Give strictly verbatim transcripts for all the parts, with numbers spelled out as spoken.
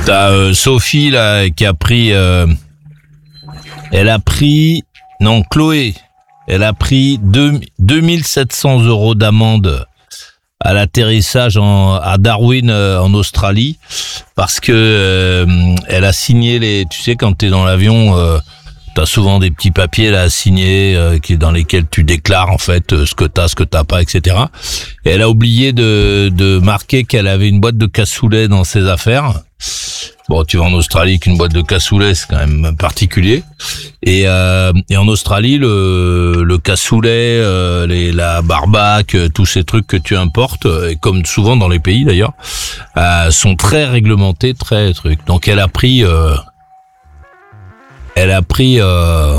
T'as euh, Sophie là qui a pris, euh, elle a pris, non Chloé, elle a pris deux mille sept cents euros d'amende à l'atterrissage en, à Darwin euh, en Australie parce que euh, elle a signé les, tu sais quand t'es dans l'avion, euh, t'as souvent des petits papiers là à signer euh, qui dans lesquels tu déclares en fait euh, ce que t'as, ce que t'as pas, et cetera. Et elle a oublié de, de marquer qu'elle avait une boîte de cassoulet dans ses affaires. Bon, tu vas en Australie qu'une boîte de cassoulet, c'est quand même particulier. Et, euh, et en Australie, le, le cassoulet, euh, les, la barbaque, tous ces trucs que tu importes, et comme souvent dans les pays d'ailleurs, euh, sont très réglementés, très trucs. Donc elle a pris, euh, elle a pris euh,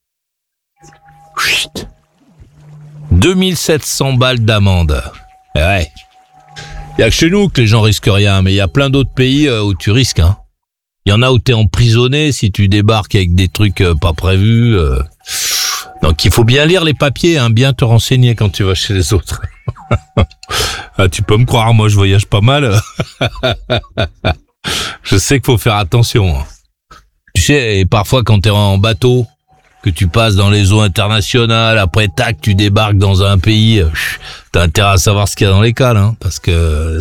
deux mille sept cents balles d'amende. Et ouais. Il y a que chez nous que les gens risquent rien, mais il y a plein d'autres pays où tu risques, hein. Il y en a où t'es emprisonné si tu débarques avec des trucs pas prévus. Euh. Donc il faut bien lire les papiers, hein, bien te renseigner quand tu vas chez les autres. Ah, tu peux me croire, moi je voyage pas mal. Je sais qu'il faut faire attention. Tu sais, et parfois quand t'es en bateau, que tu passes dans les eaux internationales, après tac, tu débarques dans un pays, t'as intérêt à savoir ce qu'il y a dans les cales, hein, parce que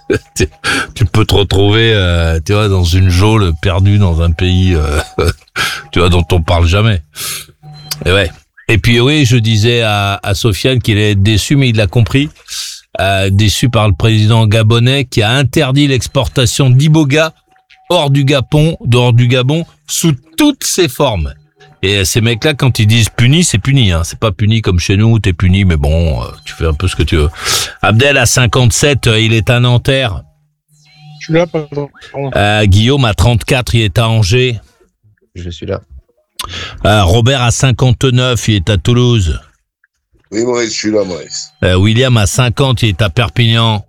tu peux te retrouver, euh, tu vois, dans une geôle perdue dans un pays, euh, tu vois, dont on parle jamais. Et ouais. Et puis oui, je disais à, à Sofiane qu'il allait être déçu, mais il l'a compris, euh, déçu par le président gabonais qui a interdit l'exportation d'iboga hors du Gabon, dehors du Gabon, sous toutes ses formes. Et ces mecs-là, quand ils disent puni, c'est puni, hein. C'est pas puni comme chez nous, t'es puni, mais bon, euh, tu fais un peu ce que tu veux. Abdel a cinquante-sept, euh, il est à Nanterre. Je suis là, pardon. Euh, Guillaume a trente-quatre, il est à Angers. Je suis là. Euh, Robert a cinquante-neuf, il est à Toulouse. Oui, Maurice, je suis là, Maurice. Euh, William a cinquante, il est à Perpignan.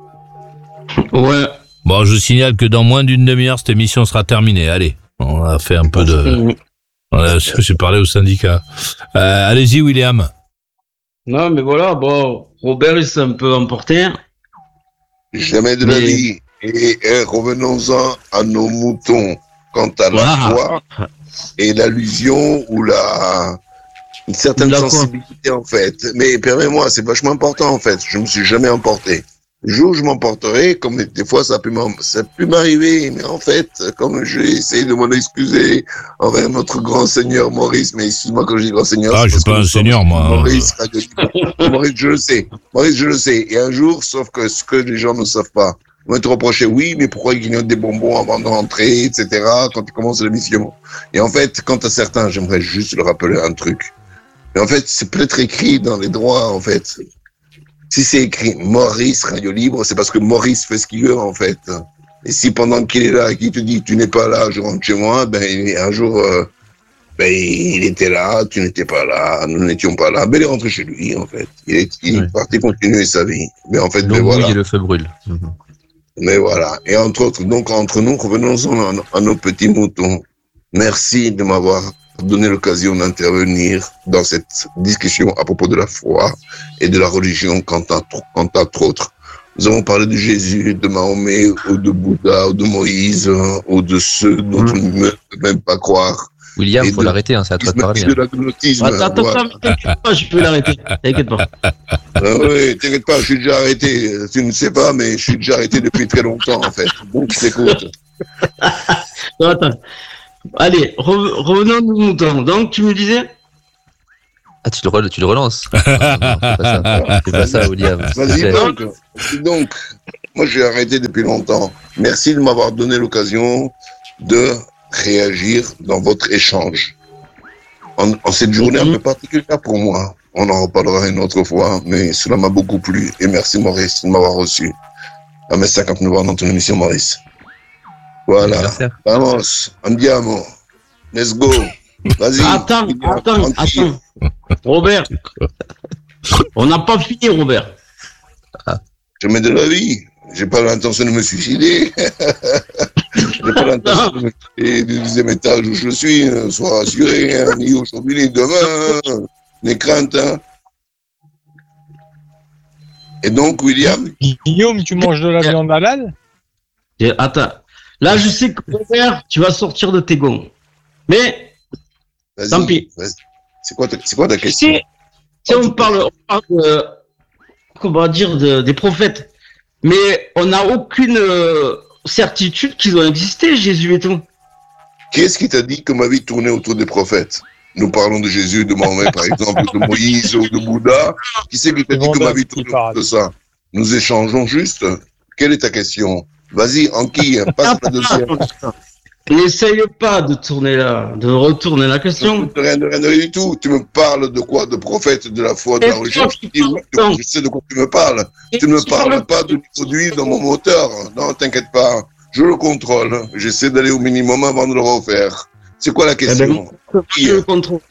Ouais. Bon, je signale que dans moins d'une demi-heure, cette émission sera terminée. Allez, on a fait un peu de... Voilà, j'ai parlé au syndicat. Euh, allez-y, William. Non, mais voilà, bon, Robert, il s'est un peu emporté. Jamais de mais... la vie. Et, et revenons-en à nos moutons. Quant à la ah. foi et l'allusion ou la... une certaine D'accord. sensibilité, en fait. Mais permets-moi, c'est vachement important, en fait. Je me suis jamais emporté. Le jour où je m'emporterai, comme des fois ça peut, ça peut m'arriver, mais en fait, comme j'ai essayé de m'en excuser envers notre grand seigneur Maurice, mais excuse-moi quand je dis grand seigneur. Ah, je suis pas un seigneur, moi. Maurice, Maurice, je le sais. Maurice, je le sais. Et un jour, sauf que ce que les gens ne savent pas, ils vont te reprocher, oui, mais pourquoi ils grignotent des bonbons avant de rentrer, et cetera, quand ils commencent l'émission. Et en fait, quant à certains, j'aimerais juste leur rappeler un truc. Mais en fait, c'est peut-être écrit dans les droits, en fait. Si c'est écrit Maurice Radio Libre, c'est parce que Maurice fait ce qu'il veut, en fait. Et si pendant qu'il est là, qu'il te dit tu n'es pas là, je rentre chez moi, ben un jour, euh, ben il était là, tu n'étais pas là, nous n'étions pas là, ben il est rentré chez lui, en fait. Il est, il est oui. parti continuer sa vie. Mais en fait, donc, ben voilà. Oui, et le feu brûle. Mmh. Mais voilà. Et entre autres, donc entre nous, revenons-en à, à nos petits moutons. Merci de m'avoir donné l'occasion d'intervenir dans cette discussion à propos de la foi et de la religion quant à, quant à autres. Nous avons parlé de Jésus, de Mahomet, ou de Bouddha, ou de Moïse, ou de ceux dont mmh. on ne peut même pas croire. William, il faut de... l'arrêter, hein, c'est à toi de parler. De l'agnotisme. Attends, attends, voilà. t'inquiète pas, je peux l'arrêter. T'inquiète pas. Ah oui, t'inquiète pas, je suis déjà arrêté. Tu ne sais pas, mais je suis déjà arrêté depuis très longtemps, en fait. Donc, je t'écoute. Non, attends. Allez, re- revenons à nos moutons. Donc, tu me disais? Ah, tu le, re- tu le relances. Ah, non, c'est pas ça, c'est pas ça, William. Vas-y donc. donc. Moi, j'ai arrêté depuis longtemps. Merci de m'avoir donné l'occasion de réagir dans votre échange. En, en cette journée mm-hmm. un peu particulière pour moi. On en reparlera une autre fois, mais cela m'a beaucoup plu. Et merci, Maurice, de m'avoir reçu à mes cinquante-neuf ans dans ton émission, Maurice. Voilà. Vamos, andiamo. Let's go. Vas-y. Attends, attends, attends. Robert. On n'a pas fini, Robert. Jamais de la vie. J'ai pas l'intention de me suicider. J'ai pas l'intention de me suicider du deuxième étage où je suis. Sois rassuré, hein, ni aujourd'hui, ni demain. Ni crainte, hein. Et donc, William. Guillaume, tu manges de la viande halal? Attends. Là, je sais que Robert, tu vas sortir de tes gonds. Mais, Vas-y, tant pis. vas-y. C'est quoi ta, c'est quoi ta Tu question? sais, si on parle, on parle de, comment dire, de, des prophètes, mais on n'a aucune euh, certitude qu'ils ont existé, Jésus et tout. Qui est-ce qui t'a dit que ma vie tournait autour des prophètes? Nous parlons de Jésus, de Mahomet, par exemple, de Moïse ou de Bouddha. Qui c'est qui t'a dit que ma vie tournait autour de ça? Nous échangeons juste. Quelle est ta question? Vas-y, Anki, passe la deuxième. N'essaye pas de tourner là, de retourner la question. De rien, de rien, de rien du tout. Tu me parles de quoi? De prophète, de la foi, de la religion? Je dis oui, je sais de quoi tu me parles. Tu ne me parles pas de produit dans mon moteur. Non, t'inquiète pas. Je le contrôle. J'essaie d'aller au minimum avant de le refaire. C'est quoi la question? Eh ben, je le contrôle.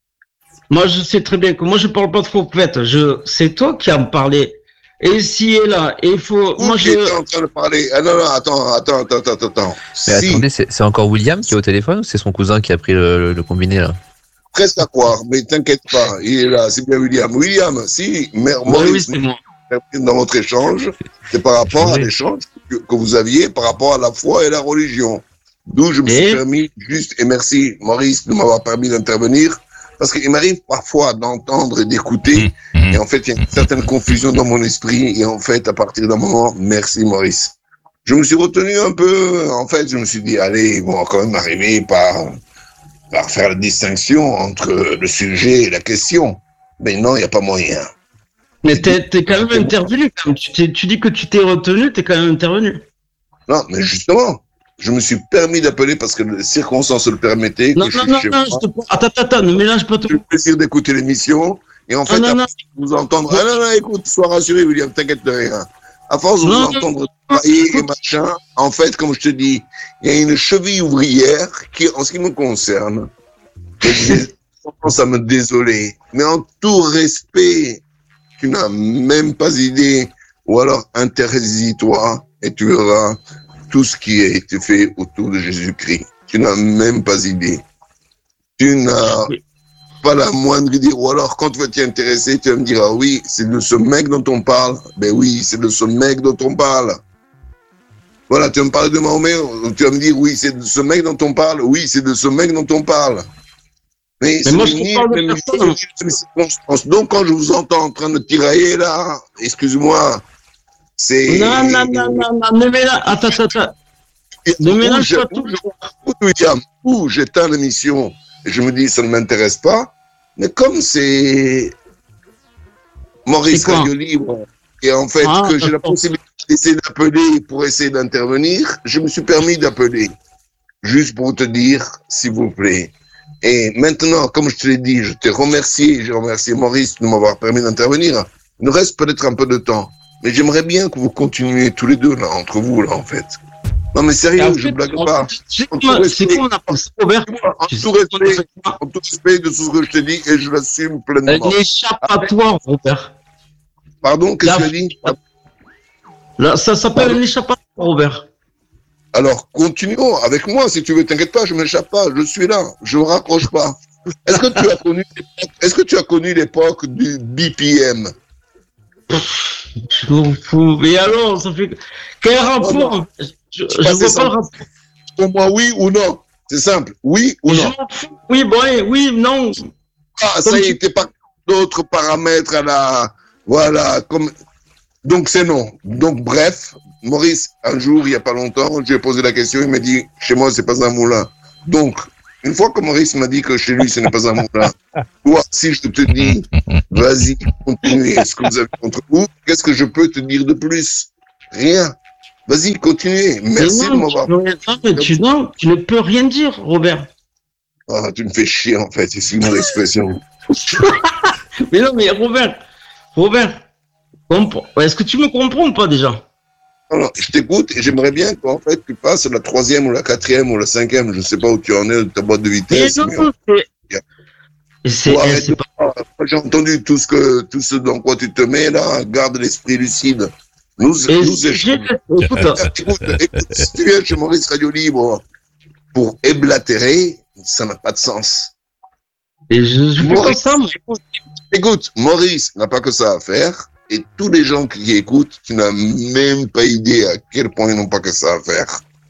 Moi, je sais très bien que moi, je parle pas de prophète. Je, c'est toi qui en parlais. Et ici et là, et il faut. Où moi, tu je. étais en train de parler? Ah non, non, attends, attends, attends, attends, attends. Mais Si, attendez, c'est c'est encore William qui est au téléphone ou c'est son cousin qui a pris le, le, le combiné là? presque à croire, mais t'inquiète pas. Il est là, c'est bien William. William, si, mais Ouais, oui, Maurice, c'est moi. dans votre échange, c'est par rapport à Oui. l'échange que, que vous aviez par rapport à la foi et la religion. D'où je me suis Et permis juste, et merci Maurice de m'avoir permis d'intervenir, parce qu'il m'arrive parfois d'entendre et d'écouter, Mmh. et en fait, il y a une certaine confusion dans mon esprit, et en fait, à partir d'un moment, merci Maurice. Je me suis retenu un peu, en fait, je me suis dit, allez, ils vont quand même arriver par, par faire la distinction entre le sujet et la question. Mais non, il n'y a pas moyen. Mais t'es, t'es quand même intervenu. Quand même. Tu, t'es, tu dis que tu t'es retenu, t'es quand même intervenu. Non, mais justement, je me suis permis d'appeler parce que les circonstances le permettaient. Non, que je non, suis non, chez non, moi. je te... Attends, attends, attends, ne mélange pas tout. J'ai le plaisir d'écouter l'émission. Et en fait, Ah, non, à non. force de vous entendre. Ah non, non, écoute, sois rassuré, William, t'inquiète de rien. À force de vous Non, non, entendre non, travailler et écoute. machin, en fait, comme je te dis, il y a une cheville ouvrière qui, en ce qui me concerne, j'ai tendance à me désoler. Mais en tout respect, tu n'as même pas idée, ou alors interdis-toi et tu verras tout ce qui a été fait autour de Jésus-Christ. Tu n'as même pas idée. Tu n'as Oui. pas la moindre idée. Ou alors, quand tu vas t'y intéresser, tu vas me dire, ah oui, c'est de ce mec dont on parle. Ben oui, c'est de ce mec dont on parle. Voilà, tu vas me parler de Mahomet, tu vas me dire, oui, c'est de ce mec dont on parle. Oui, c'est de ce mec dont on parle. Mais, Mais moi, je ni te parle de même personne. les circonstances. Donc, quand je vous entends en train de tirailler là, excuse-moi, c'est. Non, non, non, non, non, ne mélange. Attends, attends, attends. Ne Où mélange je- pas où tout. je- où, William, où j'éteins l'émission et je me dis, ça ne m'intéresse pas. Mais comme c'est Maurice C'est quoi Radio Libre, et en fait, Ah, que j'ai la d'accord. possibilité d'essayer d'appeler pour essayer d'intervenir, je me suis permis d'appeler. Juste pour te dire, s'il vous plaît. Et maintenant, comme je te l'ai dit, je te remercie, j'ai remercié Maurice de m'avoir permis d'intervenir. Il nous reste peut-être un peu de temps. Mais j'aimerais bien que vous continuiez tous les deux, là, entre vous, là, en fait. Non, mais Et sérieux, en je fait, blague en pas. fait, c'est En quoi, tout c'est respect. quoi on appelle ça, Robert? En Tu tout sais, respect, en tout respect de tout ce que je te dis, et je l'assume Un pleinement. échappatoire, Robert. Pardon, qu'est-ce que Là, tu as dit? Là, ça s'appelle un échappatoire, Robert. Alors, continuons avec moi, si tu veux. T'inquiète pas, je m'échappe pas. Je suis là. Je ne raccroche pas. Est-ce que tu as connu, est-ce que tu as connu l'époque du B P M? Je m'en fous. Mais alors, ça fait. Quel rapport? Je, je pas, vois c'est pas le ça. rapport. Pour moi, oui ou non? C'est simple. Oui ou Je non? m'en fous. Oui, bon, oui, oui, non. Ah, ça Comme y tu- est, t'es pas d'autres paramètres à la, voilà, comme, donc c'est non. Donc bref, Maurice, un jour, il y a pas longtemps, je lui ai posé la question, il m'a dit, chez moi, c'est pas un moulin. Donc, une fois que Maurice m'a dit que chez lui, ce n'est pas un moulin, toi, si je te dis, vas-y, continuez, est-ce que vous avez contre vous? Qu'est-ce que je peux te dire de plus? Rien. Vas-y, continuez. Merci Mais de non, m'avoir. tu, non, mais tu, non, tu ne peux rien dire, Robert. Ah, tu me fais chier, en fait, excuse-moi l'expression. Mais non, mais Robert, Robert, comprends- est-ce que tu me comprends ou pas déjà? Alors, je t'écoute et j'aimerais bien qu'en fait tu passes la troisième ou la quatrième ou la cinquième, je sais pas où tu en es de ta boîte de Mais vitesse. non, mais on- c'est. Et c'est, Faut eh, arrêter c'est pas. de- Moi, j'ai entendu tout ce que tout ce dans quoi tu te mets là, garde l'esprit lucide. Nous, Et nous j'ai- échangeons. écoute, écoute, écoute, si tu viens chez Maurice Radio Libre pour éblatérer, ça n'a pas de sens. et je, je fais pas Maurice, ça, moi. Écoute, Maurice n'a pas que ça à faire, et tous les gens qui écoutent, tu n'as même pas idée à quel point ils n'ont pas que ça à faire.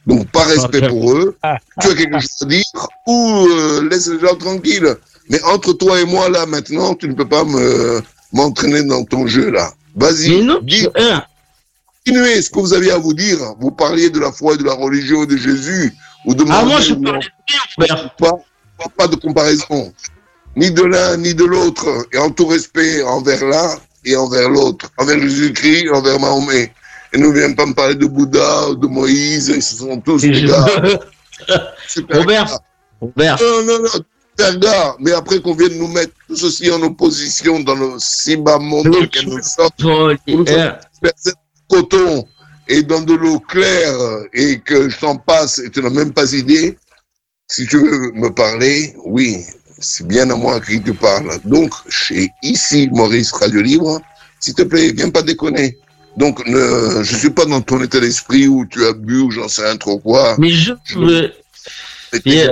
Donc, par respect pour eux, tu as quelque chose à dire ou euh, laisse les gens tranquilles. Mais entre toi et moi, là, maintenant, tu ne peux pas me, m'entraîner dans ton jeu, là. Vas-y, Mais non, dis, hein. continuez ce que vous aviez à vous dire. Vous parliez de la foi et de la religion de Jésus. Ou de Ah, moi, manger je ou non. parlais de bien, Robert. Pas, pas, pas de comparaison. Ni de l'un, ni de l'autre. Et en tout respect envers l'un et envers l'autre. Envers Jésus-Christ et envers Mahomet. Et ne viens pas me parler de Bouddha, de Moïse. Ils sont tous Et des je- gars. Super Robert, gars. Robert, Non, non, non. Super gars. Mais après qu'on vienne nous mettre tous aussi en opposition dans le si bas monde dans Mais lequel tu- nous sommes. toi, Nous sommes hein. versés de coton et dans de l'eau claire et que je t'en passe et tu n'as même pas idée. Si tu veux me parler, oui, c'est bien à moi qui te parle. Donc, chez ici, Maurice Radio Libre, s'il te plaît, viens pas déconner. Donc, ne, je suis pas dans ton état d'esprit où tu as bu ou j'en sais rien trop quoi. mais je veux. Mais Yeah.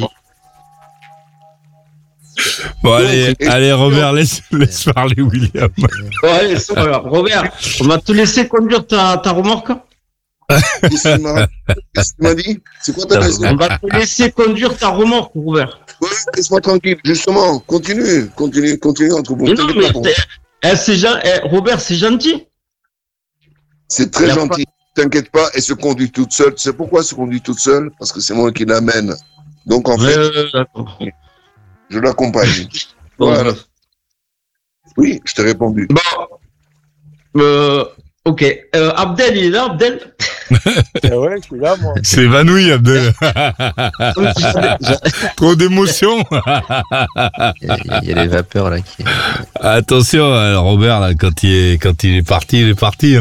Bon, allez, et- allez, Robert, laisse, laisse parler William. Ouais, c'est pas grave. Robert, on va te laisser conduire ta, ta remorque. Qu'est-ce qu'il m'a qu'est-ce qu'il m'a dit? C'est quoi ta Ça question? On va te laisser conduire ta remorque, Robert. Ouais, laisse-moi tranquille. Justement, continue, continue, continue entre vous. Mais non, T'inquiète mais pas pour- eh, c'est gen- eh, Robert, c'est gentil. C'est très Y a gentil. T'inquiète pas, elle se conduit toute seule. Tu sais pourquoi elle se conduit toute seule? Parce que c'est moi qui l'amène. Donc, en fait, Euh, d'accord. je l'accompagne. Bon, Voilà. Oui, je t'ai répondu. Bon. Euh, ok. Euh, Abdel, il est là, Abdel. Eh ouais, je suis là, moi. C'est évanoui, Abdel. Trop d'émotion. Il y, a, il y a les vapeurs là qui. Attention, euh, Robert, là, quand il est, quand il est parti, il est parti. Hein.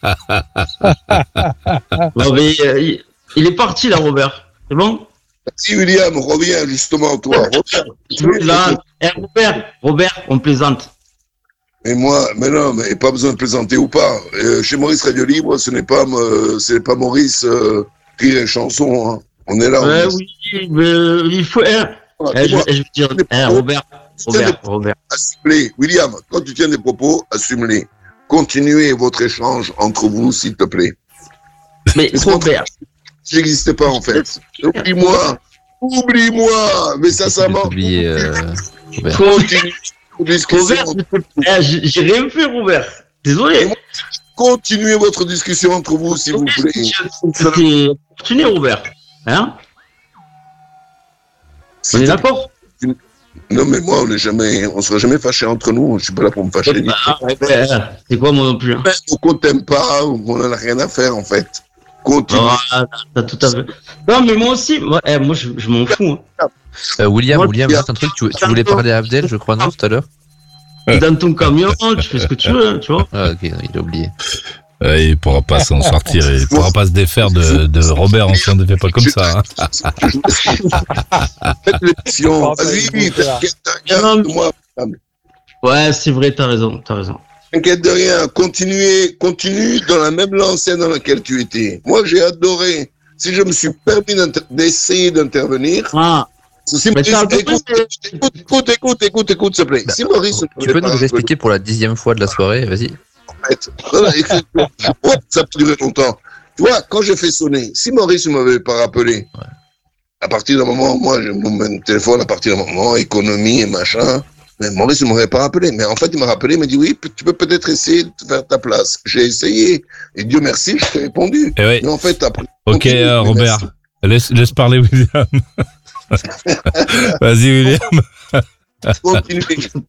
Non, mais, euh, il, il est parti, là, Robert. C'est bon? Si William, reviens justement, toi. Reviens. Je plaisante. Eh, Robert, Robert, on plaisante. Et moi, mais non, mais pas besoin de plaisanter ou pas. Euh, chez Maurice Radio Libre, ce n'est pas, me- ce n'est pas Maurice euh, qui les chansons. Hein. On est là. on Ouais, est- oui, mais il faut. Eh, Voilà, eh, je, toi, eh, je veux dire, eh, Robert, Robert, Robert. assume-les. William, quand tu tiens des propos, assume-les. Continuez votre échange entre vous, s'il te plaît. Mais Robert, J'existais pas, en fait. Oublie-moi. Oublie-moi. Mais ça, ça J'ai m'a oublié. Euh, Robert. Continue vos discussions. Robert, eh, j'ai j'ai rien fait, Robert. Désolé. Continuez votre discussion entre vous, s'il vous plaît. C'était opportuné, Robert. Hein? On est d'accord? Non, mais moi, on n'est jamais, on sera jamais fâchés entre nous. Je suis pas là pour me fâcher. Ah, ouais, ouais, c'est quoi, moi non plus? Hein? Ou qu'on t'aime pas, ou qu'on en a rien à faire, en fait. Continue. Ah, t'as tout à fait. Non, mais moi aussi, moi, eh, moi je, je m'en fous. Hein. Euh, William, Moi, William, il y a- juste un truc. Tu, tu voulais parler à Abdel, je crois, non, tout à l'heure. T'es dans ton camion, tu fais ce que tu veux, hein, tu vois. Ah, ok, non, il a oublié. Ouais, il pourra pas s'en sortir. Il pourra pas se défaire de, de Robert. On s'en défait pas comme ça. Hein. Faites l'émission. Pardon, Vas-y, il faut faire. t'inquiète de rien de moi. Ouais, c'est vrai, t'as raison, t'as raison. T'inquiète de rien. Continuez, continue dans la même lancée dans laquelle tu étais. Moi, j'ai adoré. Si je me suis permis d'inter- d'essayer d'intervenir, Ah, si mais Maurice, t'as adoré, écoute, écoute, écoute, écoute, écoute, écoute, s'il te plaît. Si Maurice, ne Tu peux pas nous expliquer pour la dixième fois de la soirée, vas-y. en fait. Voilà, écoute, oh, ça peut durer longtemps. Tu vois, quand j'ai fait sonner, si Maurice ne m'avait pas rappelé, à partir d'un moment, moi, je mon téléphone, à partir d'un moment, économie et machin, mais Maurice ne m'aurait pas rappelé. Mais en fait, il m'a rappelé, il m'a dit, oui, tu peux peut-être essayer de faire ta place. J'ai essayé. Et Dieu merci, je t'ai répondu. Et ouais. Mais en fait, après. Ok, continue, euh, mais Robert, laisse, laisse parler William. Vas-y, William. merci. Continue.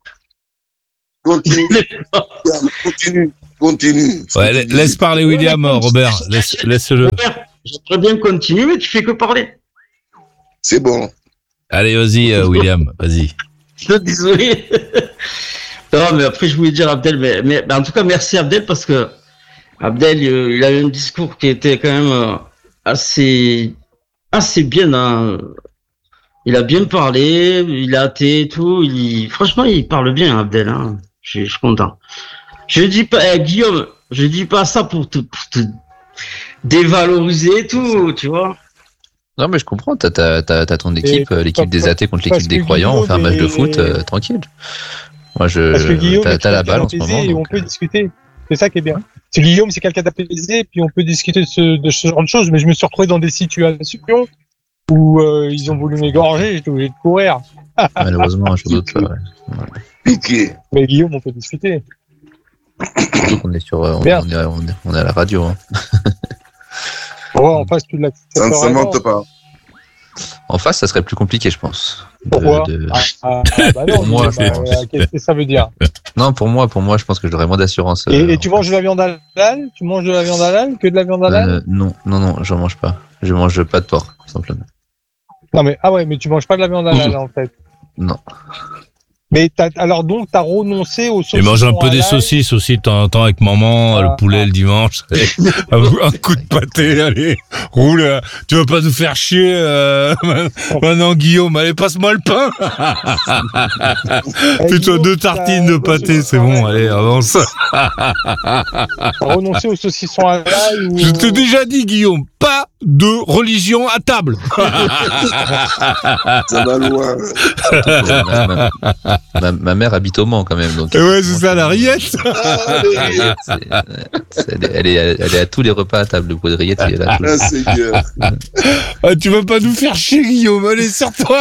Continue. Continue. Continue. Ouais, la- laisse parler William, Robert. Laisse, laisse-le. Robert, j'aimerais bien continuer, mais tu fais que parler. C'est bon. Allez, vas-y, euh, William. Vas-y. Désolé. Non, mais après, je voulais dire Abdel, mais, mais, mais en tout cas, merci Abdel, parce que Abdel, euh, il a eu un discours qui était quand même euh, assez, assez bien. Hein. Il a bien parlé, il a athée et tout. Il, franchement, il parle bien, Abdel. Hein. Je, je suis content. Je dis pas, eh, Guillaume, je dis pas ça pour te, pour te dévaloriser et tout, tu vois. Non, mais je comprends, t'as, t'as, t'as, t'as ton équipe, Et euh, l'équipe des athées contre parce l'équipe des que croyants, on fait un match de Guillaume foot, est- euh, tranquille. Moi, Parce que je, Guillaume t'as, est t'as la très balle en ce apaisé moment. et on donc, peut discuter. C'est ça qui est bien. C'est Guillaume, c'est quelqu'un d'apaisé, puis on peut discuter de ce, de ce genre de choses, mais je me suis retrouvé dans des situations où euh, ils ont voulu m'égorger, j'étais obligé de courir. Malheureusement, je doute pas. Ouais. Piqué. Mais Guillaume, on peut discuter. Surtout qu'on est sur, on, on, Merde. est, on, est, on est à la radio. Hein. Ouais, en face, tu l'as. Ça ne se monte pas. En face, ça serait plus compliqué, je pense. De- Pourquoi de- ah, ah, bah non, Pour moi, mais, je bah, pense. euh, qu'est-ce que ça veut dire? Non, pour moi, pour moi, je pense que j'aurais moins d'assurance. Et, euh, et tu manges de la viande halal? Tu manges de la viande halal? Que de la viande halal? euh, Non, non, non, j'en mange pas. Je mange pas de porc, simplement. Non, mais, ah ouais, mais tu manges pas de la viande halal, en fait. Non. Mais t'as, alors donc, t'as renoncé aux saucissons Et mange un peu des halal. saucisses aussi de temps en temps avec maman, Ah. le poulet le dimanche. un, un coup de pâté, allez, roule. Tu vas pas nous faire chier euh, maintenant, Guillaume. Allez, passe-moi le pain. Eh, Fais-toi Guillaume, deux t'as- tartines de pâté, c'est bon. Allez, avance. T'as renoncé aux saucissons halal ou... Je t'ai déjà dit, Guillaume, pas de religion à table. Ça va loin. ma, ma- ma- ma mère habite au Mans quand même, donc. Et ouais, c'est ça, la rillette. Ah, les rillettes. C'est- c'est- elle, est, elle, est, elle est à tous les repas à table, le pot de rillettes, il est là. Ah, Seigneur. Ah, tu vas pas nous faire chier, Guillaume. Allez, sors-toi.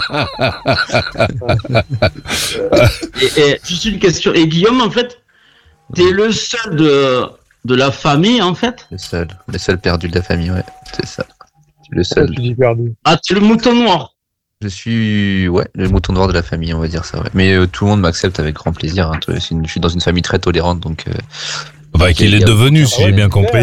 Et, et juste une question. Et Guillaume, en fait, t'es le seul de, de la famille, en fait. Le seul, le seul perdu de la famille, ouais, c'est ça. Le Pourquoi seul. tu dis perdu? Ah, t'es le mouton noir. Je suis, ouais, le mouton noir de la famille, on va dire ça, ouais. Mais euh, tout le monde m'accepte avec grand plaisir. Hein. C'est une- Je suis dans une famille très tolérante, donc. Euh, Bah, qu'il est devenu, si j'ai bien compris.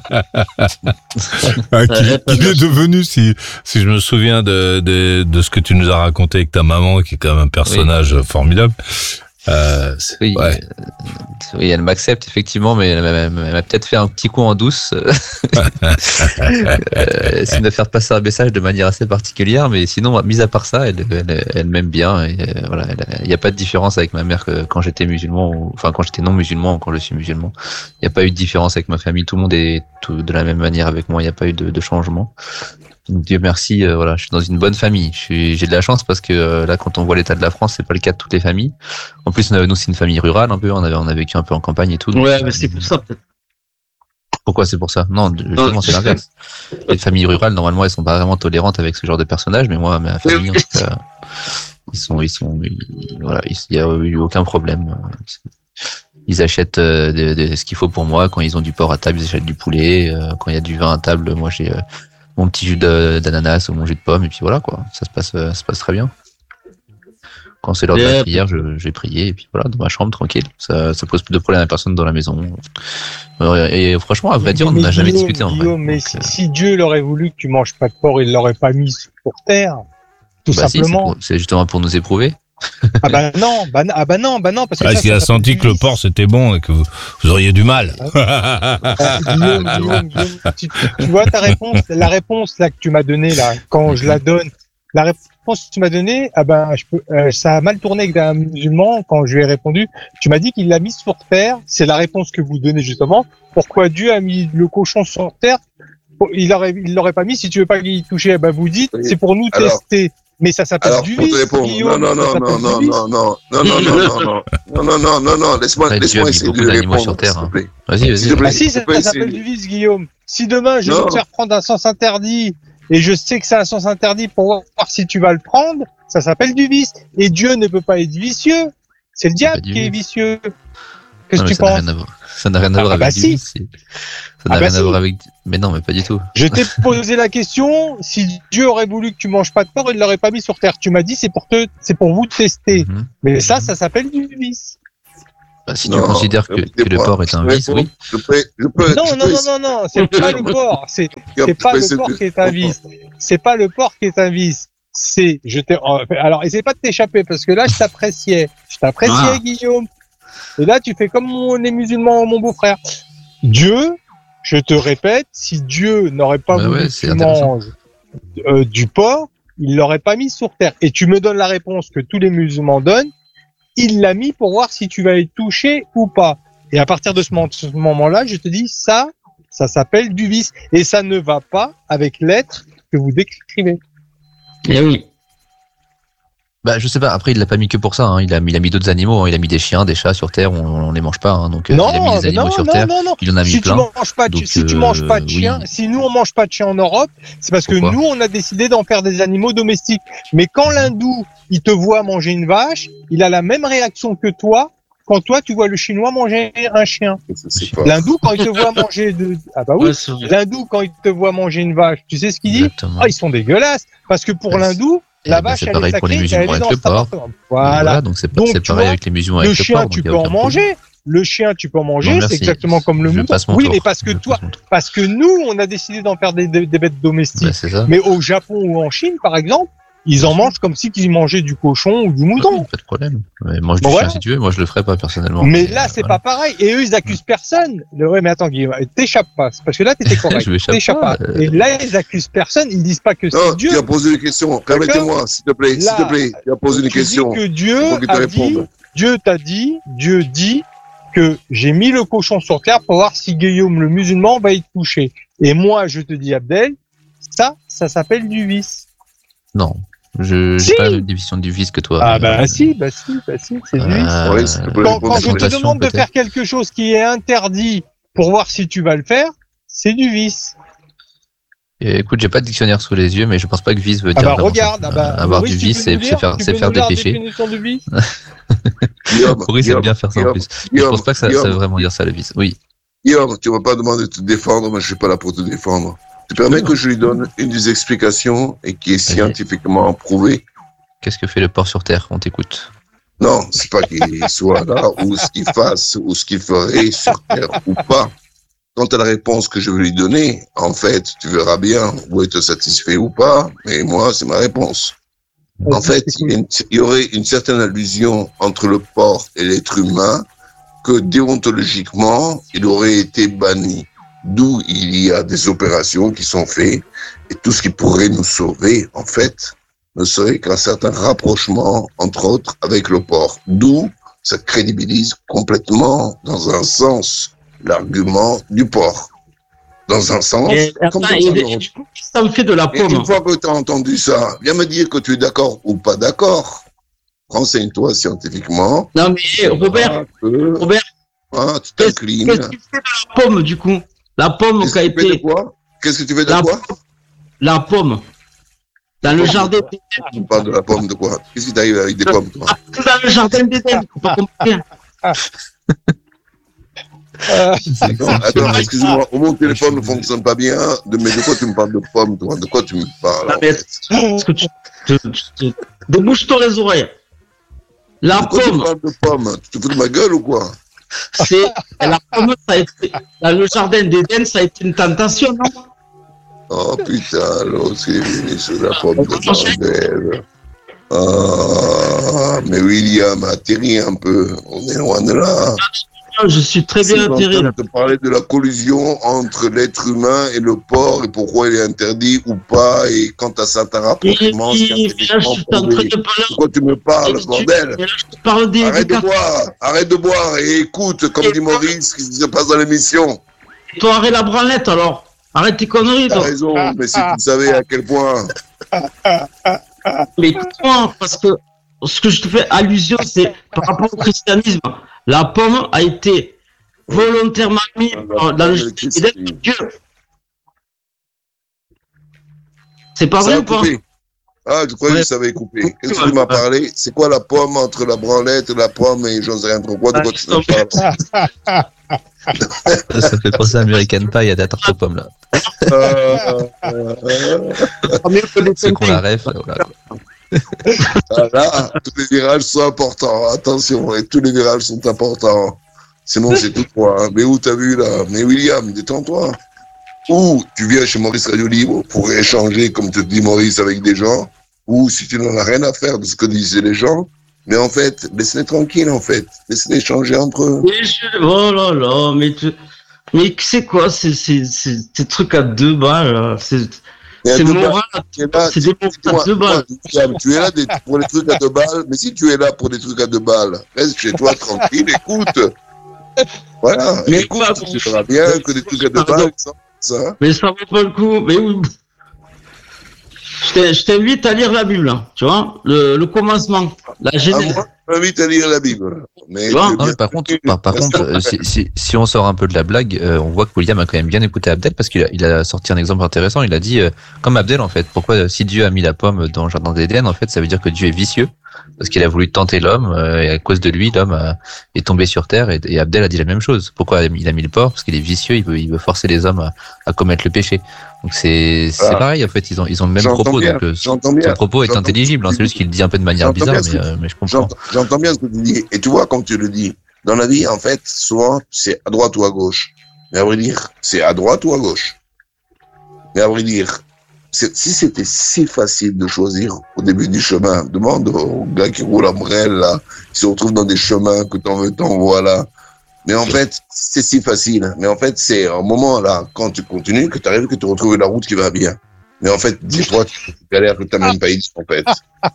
Ah, qu'il qu'il est devenu, si, si je me souviens de, de, de ce que tu nous as raconté avec ta maman, qui est quand même un personnage formidable. Euh, c'est- oui, ouais. euh, oui, elle m'accepte effectivement, mais elle m'a- elle m'a elle m'a peut-être fait un petit coup en douce. euh, c'est de me faire passer un message de manière assez particulière, mais sinon, mis à part ça, elle, elle, elle m'aime bien. Et euh, voilà, il n'y a pas de différence avec ma mère que quand j'étais musulman, ou, enfin quand j'étais non musulman ou quand je suis musulman. Il n'y a pas eu de différence avec ma famille. Tout le monde est tout de la même manière avec moi. Il n'y a pas eu de, de changement. Donc, Dieu merci, euh, voilà, je suis dans une bonne famille. Je suis, j'ai de la chance parce que euh, là, quand on voit l'état de la France, c'est pas le cas de toutes les familles. En plus, on avait, nous, c'est une famille rurale un peu. On avait, on a vécu un peu en campagne et tout. donc, Ouais, euh, mais c'est pour ça, peut-être. Pourquoi c'est pour ça? Non, justement, c'est l'inverse. Les familles rurales, normalement, elles sont pas vraiment tolérantes avec ce genre de personnages, mais moi, ma famille, en tout cas, ils sont, ils sont, ils- voilà, il y a eu aucun problème. Ils achètent euh, de- de- ce qu'il faut pour moi. Quand ils ont du porc à table, ils achètent du poulet. Euh, quand il y a du vin à table, moi, j'ai euh, mon petit jus de- d'ananas ou mon jus de pomme, et puis voilà, quoi. Ça se passe, euh, ça se passe très bien. Quand c'est l'heure de la Et- prière, je, je vais prier, et puis voilà, dans ma chambre, tranquille. Ça, ça pose plus de problème à personne dans la maison. Euh, Et, franchement, à vrai dire, on Mais n'a jamais Guillaume, discuté en vrai. Guillaume, mais Donc, si, euh, si Dieu l'aurait voulu que tu manges pas de porc, il l'aurait pas mis sur terre. Tout bah si, c'est simplement. pour- c'est justement pour nous éprouver. Ah bah non, bah, n- ah bah non, bah non, parce que Parce ça, qu'il ça a s'appelle senti du que le vice. porc c'était bon et que vous, vous auriez du mal. Euh, Guillaume, Guillaume, Guillaume, tu, tu vois ta réponse, la réponse là que tu m'as donnée là, quand je la donne, la réponse que tu m'as donnée, ah ben je peux, euh, ça a mal tourné avec un musulman quand je lui ai répondu. Tu m'as dit qu'il l'a mis sur terre. C'est la réponse que vous donnez justement. Pourquoi Dieu a mis le cochon sur terre? Il aurait, il l'aurait pas mis si tu veux pas y toucher. Ben vous dites, Oui. c'est pour nous Alors- tester. Mais ça s'appelle Alors, du pour te vice, répondre, non, Guillaume. non, ça non, s'appelle non, du non, vice. non, non, non, non, non, non, non, non, non, non, non, non, laisse-moi, Ouais, Dieu laisse-moi a mis essayer beaucoup de d'animaux répondre, sur terre, s'il te hein. plaît. Vas-y, S'il te vas-y. plaît. Ah si, ça, s'il te plaît, ça s'appelle c'est- du vice, Guillaume. Si demain je vais Non. te faire prendre un sens interdit et je sais que c'est un sens interdit pour voir si tu vas le prendre, ça s'appelle du vice. Et Dieu ne peut pas être vicieux. C'est le diable pas du qui est vice. vicieux. Qu'est-ce Non, que mais tu ça n'a penses? rien à voir. Ça n'a rien à Ah, voir bah avec du si. vice, c'est- Ça n'a Ah, bah rien à si. voir avec. Mais non, mais pas du tout. Je t'ai posé la question, si Dieu aurait voulu que tu manges pas de porc, il l'aurait pas mis sur terre. Tu m'as dit c'est pour te, c'est pour vous tester. Mhm. Mais ça, ça s'appelle du vice. Bah, si Non, tu considères que, que le écoutez-moi. porc est un Je vice, peux- oui. Je peux, je peux, Non, je non, peux non, non, non, c'est pas le porc. C'est, c'est pas le porc qui est un vice. C'est pas le porc qui est un vice. C'est, je t'ai, alors, essaie pas de t'échapper parce que là, je t'appréciais. Je t'appréciais, Ah. Guillaume. Et là, tu fais comme mon- les musulmans, mon beau-frère. Dieu, je te répète, si Dieu n'aurait pas Bah voulu ouais, que c'est tu intéressant. manges euh, du porc, il l'aurait pas mis sur terre. Et tu me donnes la réponse que tous les musulmans donnent. Il l'a mis pour voir si tu vas être touché ou pas. Et à partir de ce moment- ce moment-là, je te dis, ça, ça s'appelle du vice. Et ça ne va pas avec l'être que vous décrivez. Eh oui. Bah, je sais pas. Après, il l'a pas mis que pour ça. Hein. Il a mis, il a mis d'autres animaux. Hein. Il a mis des chiens, des chats sur Terre. On, on les mange pas. Hein. Donc, euh, Non, il a mis des mais animaux non, sur non, Terre. non, non. Il en a mis Si tu plein. manges pas de, Donc, si tu manges pas de euh, chien, oui. si nous on mange pas de chien en Europe, c'est parce que Pourquoi nous on a décidé d'en faire des animaux domestiques. Mais quand l'hindou, il te voit manger une vache, il a la même réaction que toi quand toi tu vois le chinois manger un chien. C'est fort. L'hindou quand il te voit manger de, ah bah oui. Ouais, c'est vrai. L'hindou quand il te voit manger une vache, tu sais ce qu'il dit? Exactement. Ah, ils sont dégueulasses. Parce que pour Ouais, l'hindou, Eh la ben, vache c'est elle est pareil pour les sacrée et elle musulmans est avec dans le sa porc. appartement. Voilà. Voilà, donc c'est pas, Donc, c'est tu pareil vois, avec les musulmans Le avec le chien, porc. tu donc il y a peux en aucun problème. manger. Le chien, tu peux en manger. Non, C'est merci. exactement comme le Je mouton. passe mon Oui, tour. mais parce que Je toi, passe mon tour. parce que nous, on a décidé d'en faire des, des, des bêtes domestiques. Bah, c'est ça. Mais au Japon ou en Chine, par exemple, ils en mangent comme si ils mangeaient du cochon ou du mouton. Pas de problème. Mais mange du Bon, chien voilà. si tu veux. Moi, je le ferai pas personnellement. Mais là, euh, c'est voilà. pas pareil. Et eux, ils accusent personne. Le- Ouais, mais attends, Guillaume, t'échappes pas. C'est parce que là, t'étais correct. Je m'échappe T'échappes pas, pas. euh. Et là, ils accusent personne. Ils disent pas que Non, c'est Dieu. tu as posé une question. Permettez-moi, s'il te plaît, s'il Là, te plaît. Tu as posé une Tu dis question. que Dieu Faut que tu a dit, répondes. Dieu t'a dit, Dieu dit que j'ai mis le cochon sur terre pour voir si Guillaume le musulman va y toucher. Et moi, je te dis, Abdel, ça, ça s'appelle du vice. Non. Je Si. j'ai pas la même définition du vice que toi. Ah Euh, bah si, bah si, bah si, c'est du vice. euh, Ouais, s'il te plaît. Quand, quand je te tentation, demande de peut-être. faire quelque chose qui est interdit pour voir si tu vas le faire, c'est du vice. Et écoute, j'ai pas de dictionnaire sous les yeux, mais je pense pas que vice veut Ah dire bah vraiment regarde, ça. ah bah, Euh, avoir Maurice, du tu vice, peux c'est nous c'est lire- faire, tu c'est peux faire nous des lire la péchés. définition du vice Guillaume, Maurice aime Guillaume, bien faire ça en Guillaume, plus. Mais je Guillaume, pense pas que ça, ça Guillaume. veut vraiment dire ça le vice. Oui. Guillaume, tu m'as pas demandé de te défendre, mais je suis pas là pour te défendre. Tu permets que je lui donne une des explications et qui est scientifiquement prouvée? Qu'est-ce que fait le porc sur terre? On t'écoute. Non, c'est pas qu'il soit là ou ce qu'il fasse ou ce qu'il ferait sur Terre ou pas. Quant à la réponse que je vais lui donner, en fait, tu verras bien où est satisfait ou pas, mais moi, c'est ma réponse. En fait, il y, a une- il y aurait une certaine allusion entre le porc et l'être humain que déontologiquement, il aurait été banni. D'où il y a des opérations qui sont faites et tout ce qui pourrait nous sauver, en fait, ne serait qu'un certain rapprochement, entre autres, avec le porc. D'où ça crédibilise complètement, dans un sens, l'argument du porc. Dans un sens, Et, comme attends, dans et- un et autre. du coup, ça me fait de la Et pomme. une fois que tu as entendu ça, viens me dire que tu es d'accord ou pas d'accord. Renseigne-toi scientifiquement. Non mais Robert, Que, Robert, hein, tu qu'est-ce t'inclines. qu'est-ce que tu fais de la pomme du coup? La pomme Qu'est-ce qui a que tu fais de été quoi Qu'est-ce que tu fais de La- quoi la pomme dans le jardin Tu parles de la pomme de quoi Qu'est-ce qui t'arrive avec des pommes, toi dans le jardin d'Éden, faut pas comprendre. Euh, Attends, attends, excuse-moi, mon téléphone ne fonctionne pas bien. De, mais de quoi tu me parles de pommes, toi De quoi tu me parles Ah, en mais- fait Parce que tu, tu- tu- tu- débouche-toi les oreilles. La De quoi tu me pomme, parles de pommes Tu te fous de ma gueule ou quoi c'est la pomme, ça a été dans le jardin d'Éden, ça a été une tentation, non? Oh putain, l'autre qui est venu sur la pomme de bordel. Ah, mais William, atterris un peu. On est loin de là. Je suis très C'est bien en atterri train là. de parler de la collusion entre l'être humain et le porc et pourquoi il est interdit ou pas et quant à certains Et rapprochements puis, là, je scientifiquement suis en train prouvés. de parler. Pourquoi tu me parles, Tu- bordel et là, je te parle des, Arrête des de cafés. boire, arrête de boire et écoute, comme Et dit toi- Maurice, ce qui se passe dans l'émission. Toi, arrête la branlette alors. Arrête tes conneries, T'as toi. raison, mais si tu savais à quel point. Mais écoute-moi, parce que ce que je te fais allusion, c'est par rapport au christianisme. La pomme a été volontairement mise dans dans le jardin d'Éden de Dieu. C'est pas Ça vrai a ou pas? coupé. Ah, je croyais Ouais. que ça avait coupé. Qu'est-ce que tu m'as parlé C'est quoi la pomme entre la branlette, la pomme et j'en sais rien trop quoi De quoi tu me parles Ça fait penser à American Pie, à la tarte aux pommes là. Euh, euh, euh, Ceux qu'on la ref, voilà. ah, Là, tous les virages sont importants. Attention, et tous les virages sont importants. Sinon, c'est tout quoi. Mais où t'as vu là Mais William, détends-toi. Ou tu viens chez Maurice Radio Libre pour échanger, comme te dit Maurice, avec des gens. Ou si tu n'en as rien à faire de ce que disaient les gens. Mais en fait, laisse-les tranquilles en fait. Laisse-les échanger entre eux. Mais je- Oh là là, mais tu... Mais c'est quoi ces, ces, ces, ces trucs à deux balles là? C'est Et à c'est deux balles, moral, tu es là, c'est des mots dis-moi, à deux balles. dis-moi, William, tu es là des- pour les trucs à deux balles, mais si tu es là pour des trucs à deux balles, reste chez toi tranquille, écoute. Voilà, Mais écoute, pas- tu verras bien que des trucs à deux Pardon. balles, ça, ça. Mais ça vaut pas le coup. Mais oui. t'ai- je t'invite à lire la Bible, hein, tu vois, le, le commencement, la Ah, Genèse. moi, je m'invite à lire la Bible. Mais Tu vois, tu- Non, mais par contre, par, par contre, euh, si, si, si on sort un peu de la blague, euh, on voit que William a quand même bien écouté Abdel parce qu'il a, il a sorti un exemple intéressant. Il a dit, euh, comme Abdel en fait, pourquoi euh, si Dieu a mis la pomme dans le jardin d'Éden, en fait, ça veut dire que Dieu est vicieux parce qu'il a voulu tenter l'homme euh, et à cause de lui, l'homme a- est tombé sur terre. Et, et Abdel a dit la même chose. Pourquoi il a mis le porc? Parce qu'il est vicieux, il veut, il veut forcer les hommes à, à commettre le péché. Donc c'est, c'est Ah. pareil en fait. Ils ont, ils ont le même J'entends propos. bien, Donc euh, j'entends bien, son propos est j'entends- intelligible. Hein, c'est juste qu'il le dit un peu de manière J'entends bizarre, bien ce mais, que- euh, mais je comprends. J'entends, j'entends bien ce que tu dis. Et tu vois, comme tu le dis, dans la vie, en fait, souvent, c'est à droite ou à gauche. Mais à vrai dire, c'est à droite ou à gauche. Mais à vrai dire, c'est- si c'était si facile de choisir au début du chemin, demande aux gars qui roulent en brel, là, qui se retrouvent dans des chemins que t'en veux, t'en voilà. Mais en fait, c'est si facile. Mais en fait, c'est un moment, là, quand tu continues, que tu arrives, que tu retrouves la route qui va bien. Mais en fait, des fois, tu galères que t'as même pas idée, en fait.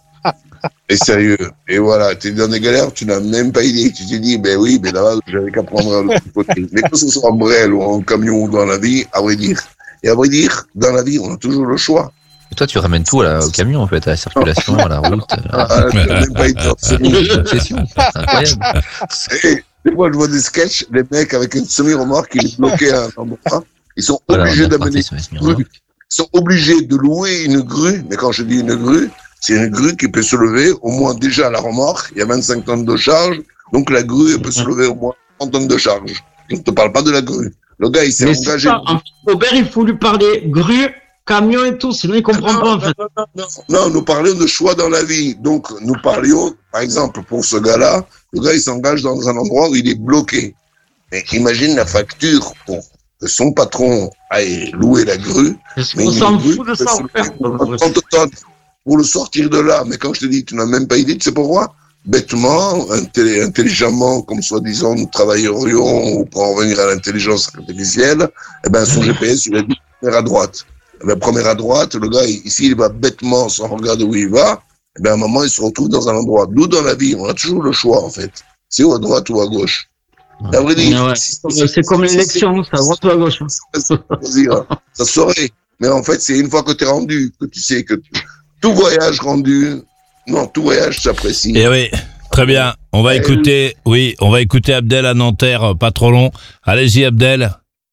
Et sérieux. Et voilà, tu es dans des galères, tu n'as même pas idée. Tu te dis, ben oui, mais là, j'avais qu'à prendre l'autre côté. Mais que ce soit en brel ou en camion ou dans la vie, à vrai dire. Et à vrai dire, dans la vie, on a toujours le choix. Et toi, tu ramènes tout à la- au camion en fait, à la circulation, à la route. Ah, à- ah, tu n'as même pas idée. C'est une session. C'est incroyable. Et des fois, je vois des sketchs, les mecs avec une semi-remorque, ils est bloqué à un endroit. Ils sont Voilà, on est obligés reparti d'amener sur les une semi-remorques. grue. Ils sont obligés de louer une grue. Mais quand je dis une grue, c'est une grue qui peut se lever au moins déjà à la remorque. Il y a vingt-cinq tonnes de charge. Donc la grue, elle peut se lever au moins trente tonnes de charge. Je ne te parle pas de la grue. Le gars, il s'est Mais c'est engagé. ça, en fait, Robert, il faut lui parler grue, camion et tout, sinon il comprend non, pas, en non, fait. non, non, non. Non, nous parlions de choix dans la vie. Donc, nous parlions, par exemple, pour ce gars-là, le gars, il s'engage dans un endroit où il est bloqué. Mais imagine la facture pour que son patron aille louer la grue. Parce Mais qu'on une s'en grue fout de peut ça, se en fait. lever trente tonnes pour le sortir de là. Mais quand je te dis, tu n'as même pas idée, tu sais pourquoi? Bêtement, intelli- intelligemment, comme soi-disant, nous travaillerions pour en revenir à l'intelligence artificielle, eh ben, son G P S, il a dit, première à droite. Eh ben, première à droite, le gars, ici, il va bêtement sans regarder où il va, eh ben, à un moment, il se retrouve dans un endroit. Nous, dans la vie, on a toujours le choix, en fait. C'est ou à droite ou à gauche. À vrai dire, Ouais, si- c'est c'est comme si- l'élection, ça, à droite ou à gauche. hein. choisir, ça saurait. Mais en fait, c'est une fois que tu es rendu, que tu sais que tout voyage rendu, non, tout voyage s'apprécie. Et oui, très bien. On va écouter, oui, on va écouter Abdel à Nanterre, euh, pas trop long. Allez-y, Abdel.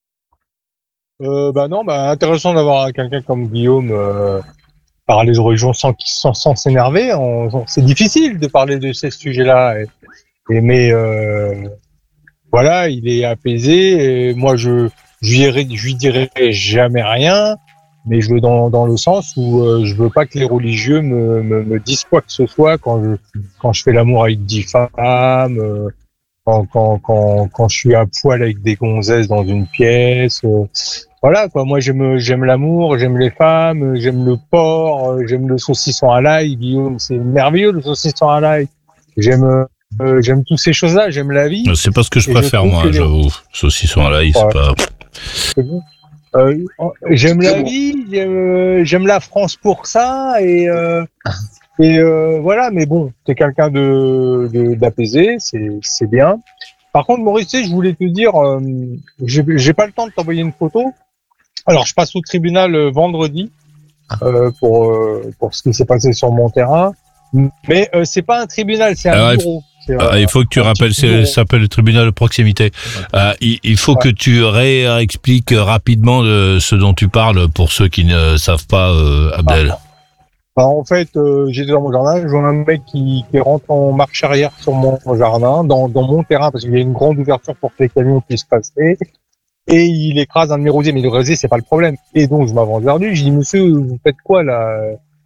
Euh, bah non, bah intéressant d'avoir quelqu'un comme Guillaume euh, parler de religion sans sans, sans s'énerver. On- on- C'est difficile de parler de ces sujets-là. Et, et mais euh, voilà, il est apaisé. Et moi, je je lui dirai, je lui dirai jamais rien, mais je veux dans dans le sens où euh, je veux pas que les religieux me, me me disent quoi que ce soit quand je quand je fais l'amour avec dix femmes. Euh, quand, quand, quand, quand je suis à poil avec des gonzesses dans une pièce. Euh, voilà, quoi. Moi, j'aime, j'aime l'amour, j'aime les femmes, j'aime le porc, euh, j'aime le saucisson à l'ail. Guillaume, c'est merveilleux, le saucisson à l'ail. J'aime, euh, j'aime toutes ces choses-là, j'aime la vie. C'est pas ce que je Et je préfère, trouve moi, que les- j'avoue. Saucisson à l'ail, c'est Ouais. pas... C'est bon. Euh, j'aime C'est la bon. vie, j'aime, j'aime la France pour ça, et, euh, et euh, voilà. Mais bon, t'es quelqu'un de, de d'apaisé, c'est, c'est bien. Par contre, Maurice, tu sais, je voulais te dire, euh, j'ai, j'ai pas le temps de t'envoyer une photo. Alors, je passe au tribunal euh, vendredi euh, pour euh, pour ce qui s'est passé sur mon terrain, mais euh, c'est pas un tribunal, c'est un Alors, il bureau. C'est, Ah, euh, il faut que tu un rappelles, petit c'est- bureau. ça s'appelle le tribunal de proximité. Euh, il, il faut Ouais. que tu réexpliques rapidement de ce dont tu parles pour ceux qui ne savent pas, euh, Abdel. Bah, en fait, euh, j'étais dans mon jardin, je vois un mec qui, qui rentre en marche arrière sur mon jardin, dans, dans mon terrain, parce qu'il y a une grande ouverture pour que les camions puissent passer, et il écrase un de mes rosiers, mais le rosier, c'est pas le problème. Et donc, je m'avance vers lui, je dis, monsieur, vous faites quoi, là?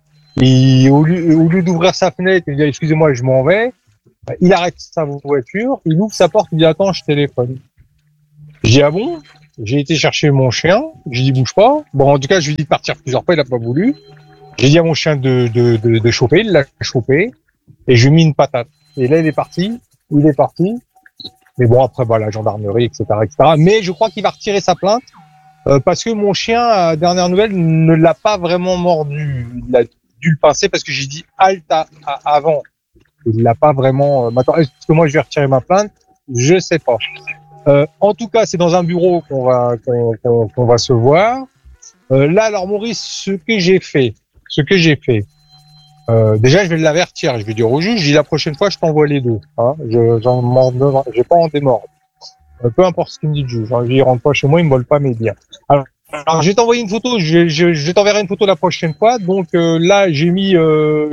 Et au lieu, au lieu d'ouvrir sa fenêtre et de dire, excusez-moi, je m'en vais, bah, il arrête sa voiture, il ouvre sa porte, il dit, attends, je téléphone. Je dis, ah bon? J'ai été chercher mon chien, je dis, bouge pas. Bon, en tout cas, je lui dis de partir plusieurs fois, il a pas voulu. J'ai dit à mon chien de, de, de, de choper, il l'a chopé, et je lui ai mis une patate. Et là, il est parti, il est parti. Mais bon, après, voilà, gendarmerie, et cetera, et cetera. Mais je crois qu'il va retirer sa plainte, euh, parce que mon chien, à dernière nouvelle, ne l'a pas vraiment mordu. Il a dû le pincer parce que j'ai dit halte à, à- avant. Il l'a pas vraiment, euh, maintenant, est-ce que moi je vais retirer ma plainte? Je sais pas. Euh, en tout cas, c'est dans un bureau qu'on va, qu'on, qu'on, qu'on va se voir. Euh, là, alors, Maurice, ce que j'ai fait, ce que j'ai fait, euh, déjà, je vais l'avertir. Je vais dire au juge, je dis la prochaine fois, je t'envoie les deux. Hein. Je, j'en m'en, je vais pas en démordre. Euh, peu importe ce qu'il me dit le juge. Hein. Il rentre pas chez moi, il me vole pas mes biens. Alors, alors je vais t'envoyer une photo. Je, je, je t'enverrai une photo la prochaine fois. Donc euh, là, j'ai mis, euh,